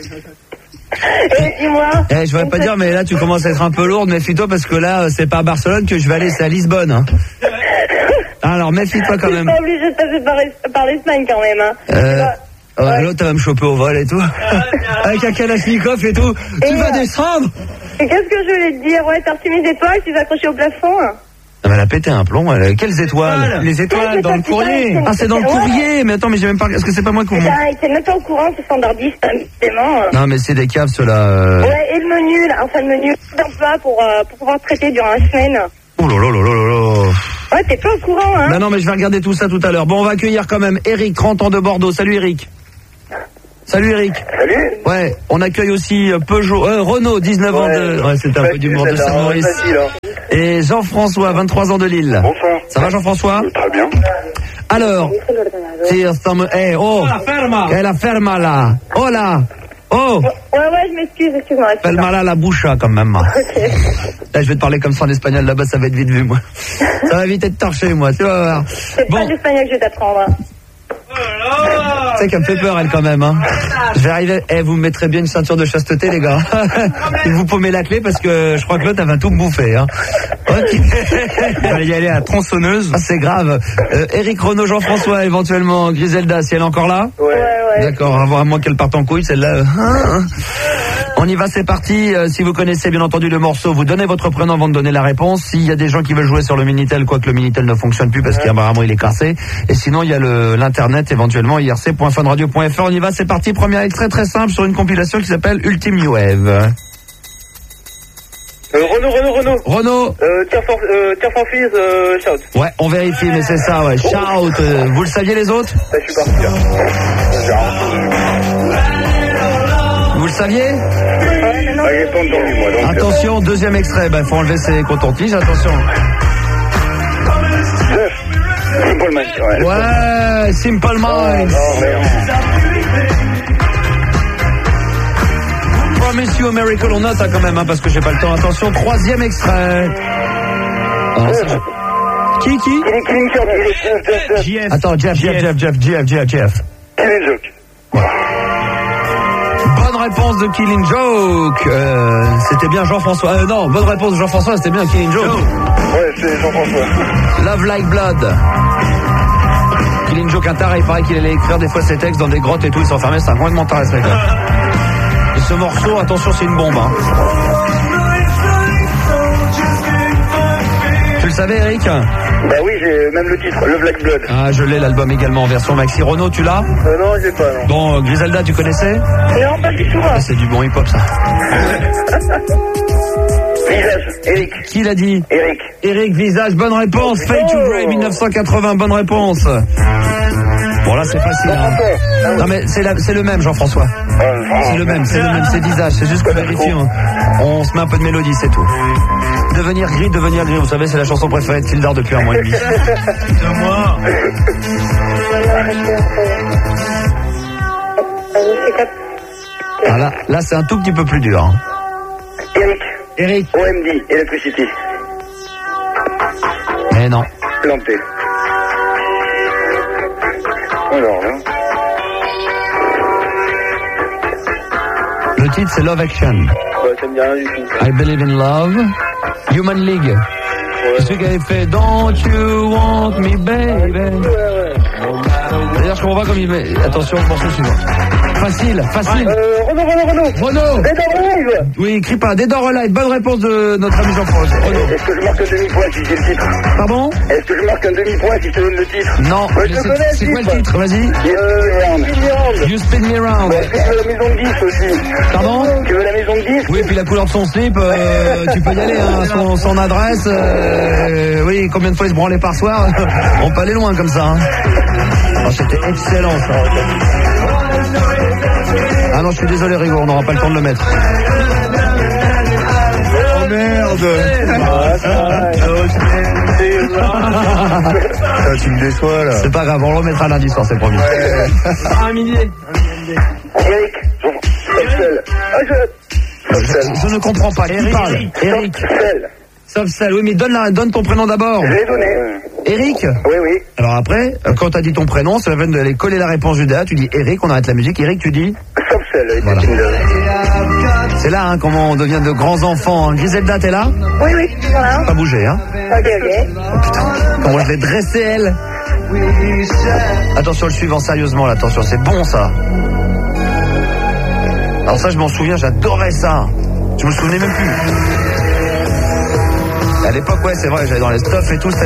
Et dis-moi. Eh, je voudrais pas dire, mais là, tu commences à être un peu lourde, méfie-toi, parce que là, c'est pas à Barcelone que je vais aller, c'est à Lisbonne, hein. Alors, méfie-toi quand Je suis même. pas obligé de passer par, par l'Espagne quand même, hein. Euh, Tu vois, ouais, l'autre, elle va me choper au vol et tout. Avec un Kalachnikov et tout. Et Tu vas euh, descendre? Et qu'est-ce que je voulais te dire? Ouais, t'as reçu mes étoiles, tu les as accrochées au plafond. hein. Ah, mais elle a pété un plomb. Elle... Quelles étoiles? Les étoiles dans le courrier. Ah, c'est dans le Ouais. courrier. Mais attends, mais j'ai même pas. Est-ce que c'est pas moi qui vous Eh montre? ben, ils étaient même pas au courant, ces standardistes, évidemment. Non, mais c'est des caves, ceux-là. euh. Ouais, et le menu, là, enfin le menu d'emploi pour, euh, pour pouvoir traiter durant la semaine. Oh là là là là là là. Ouais, t'es pas au courant, hein. Bah non, mais je vais regarder tout ça tout à l'heure. Bon, on va accueillir quand même Eric, trente ans de Bordeaux. Salut Eric. Salut Eric. Salut. Ouais, on accueille aussi euh, Peugeot, euh, Renaud, dix-neuf ans de... Ouais, c'est un peu d'humour de Saint-Maurice. Et Jean-François, vingt-trois ans de Lille. Bonsoir. Ça va Jean-François? Très bien. Alors, si estamos... Eh, oh, que la ferma là. Oh là. Oh, Ouais, ouais, je m'excuse, excuse-moi. excuse-moi. ferma là la boucha quand même. Ok. Là, je vais te parler comme ça en espagnol, là-bas, ça va être vite vu, moi. Ça va vite être torché, moi, tu vas voir. C'est Bon, pas l'espagnol que je vais t'apprendre. hein. tu sais qu'elle me fait peur, elle, quand même, hein. Je vais arriver... Eh, vous me mettrez bien une ceinture de chasteté, les gars. Et vous paumez la clé, parce que je crois que l'autre, elle va tout me bouffer, hein. Ok. Il va y aller à la tronçonneuse. Ah, c'est grave. Euh, Eric Renaud, Jean-François, éventuellement, Griselda, si elle est encore là? Ouais, ouais. D'accord, à voir, à moins qu'elle parte en couille, celle-là. euh, hein. On y va, c'est parti. Euh, si vous connaissez bien entendu le morceau, vous donnez votre prénom avant de donner la réponse. S'il y a des gens qui veulent jouer sur le Minitel, quoique le Minitel ne fonctionne plus parce qu'apparemment il est cassé. Et sinon, il y a le l'internet éventuellement, I R C point fun radio point F R. On y va, c'est parti. Premier extrait très simple sur une compilation qui s'appelle Ultime New Wave. Euh, Renaud, Renaud, Renaud. Renaud. Euh, tiens, for, euh, tiens, for fils, euh, shout. Ouais, on vérifie, mais c'est ça, ouais. Shout. Euh, vous le saviez les autres? Là, je suis parti. Vous le saviez? Ouais, non, Ah, j'ai pas entendu, moi, donc. Attention, deuxième extrait. Ben, faut enlever ses cotons-tiges, attention. Jeff. Simple Minds, ouais. Ouais, Simple Minds. Oh, merde. Promise You a Miracle, on note hein, quand même, hein, parce que j'ai pas le temps. Attention, troisième extrait. Ah, c'est- qui, qui? Il est Killing Joke, il est Jeff, Jeff, Jeff. J F. Attends, Jeff, Jeff, Jeff, Jeff, Jeff, Jeff, Jeff. Killing Joke. Bonne réponse de Killing Joke. Euh, c'était bien Jean-François. Euh, non, bonne réponse de Jean-François, c'était bien Killing Joke. Ouais, c'est Jean-François. Love Like Blood. Killing Joke, un taré, il paraît qu'il allait écrire des fois ses textes dans des grottes et tout, il s'enfermait, c'est un complètement taré ce mec-là. Et ce morceau, attention, c'est une bombe. Hein. Tu le savais, Eric? Bah oui, j'ai même le titre, le Black Blood. Ah, je l'ai, l'album également en version maxi. Renaud, tu l'as? Euh, non, j'ai pas, non. Bon, euh, Griselda, tu connaissais? non, pas du tout. hein. Ah, c'est du bon hip-hop, ça. Visage, Eric. Qui l'a dit? Eric. Eric Visage, bonne réponse. Fade to Grey, mille neuf cent quatre-vingts, bonne réponse. Bon là c'est facile. Hein. Non mais c'est, la, c'est le même Jean-François. C'est le même, c'est le même, c'est visage. C'est juste qu'on vérifie. On, on se met un peu de mélodie, c'est tout. Devenir gris, devenir gris. Vous savez, c'est la chanson préférée de Tildar depuis un mois et demi. De moi. Ah là, là c'est un tout petit peu plus dur. Hein. Eric. Eric. O M D, Electricity. Mais non. Planté. Alors là. Le titre c'est Love Action. Ouais, ça me dit rien du tout. I Believe in Love. Human League. Ouais. C'est celui qui avait fait Don't You Want Me Baby. Ouais, ouais. D'ailleurs je comprends pas comme il met. Attention au morceau suivant. Facile, facile. Euh, Renaud, Renaud, Renaud. Renaud. Dead or Alive. Oui, crie pas. Dead or Alive. Bonne réponse de notre ami Jean-François. Renaud. Est-ce que je marque un demi-point si j'ai le titre? Pardon? Est-ce que je marque un demi-point si je te donne le titre? Non. Ouais, je c'est, connais c'est le quoi titre. le titre? Vas-y. Euh, You Spin Me Round. Est-ce que tu veux la maison de disques aussi? Pardon? Tu veux la maison de disques? Oui, puis la couleur de son slip, euh, tu peux y aller, hein, son, son adresse, euh, oui, combien de fois il se branlait par soir, on peut aller loin comme ça. Hein. Oh, c'était excellent ça. Ah non, je suis désolé Rigo, on n'aura pas le temps de le mettre. Oh merde. Ah, tu me déçois là. C'est pas grave, on le remettra lundi soir, c'est promis. Un millier. Eric, Soft-Cell. Ah, je... Je, je ne comprends pas, Eric parle. Eric. Soft-Cell. Soft-Cell, oui, mais donne, la, donne ton prénom d'abord. Je l'ai donné. Eric? Oui, oui. Alors après, quand t'as dit ton prénom, c'est la peine d'aller coller la réponse du D A, tu dis Eric, on arrête la musique, Eric, tu dis Soft-Cell. Voilà. C'est là, hein, comment on devient de grands enfants. Griselda, t'es là? Oui, oui, voilà. Pas bouger, hein. Ok, ok. Oh putain, comment je l'ai dressée, elle. Attention, le suivant, sérieusement, là, attention, c'est bon, ça. Alors ça, je m'en souviens, j'adorais ça. Je me souvenais même plus. À l'époque, ouais, c'est vrai, j'allais dans les stuffs et tout.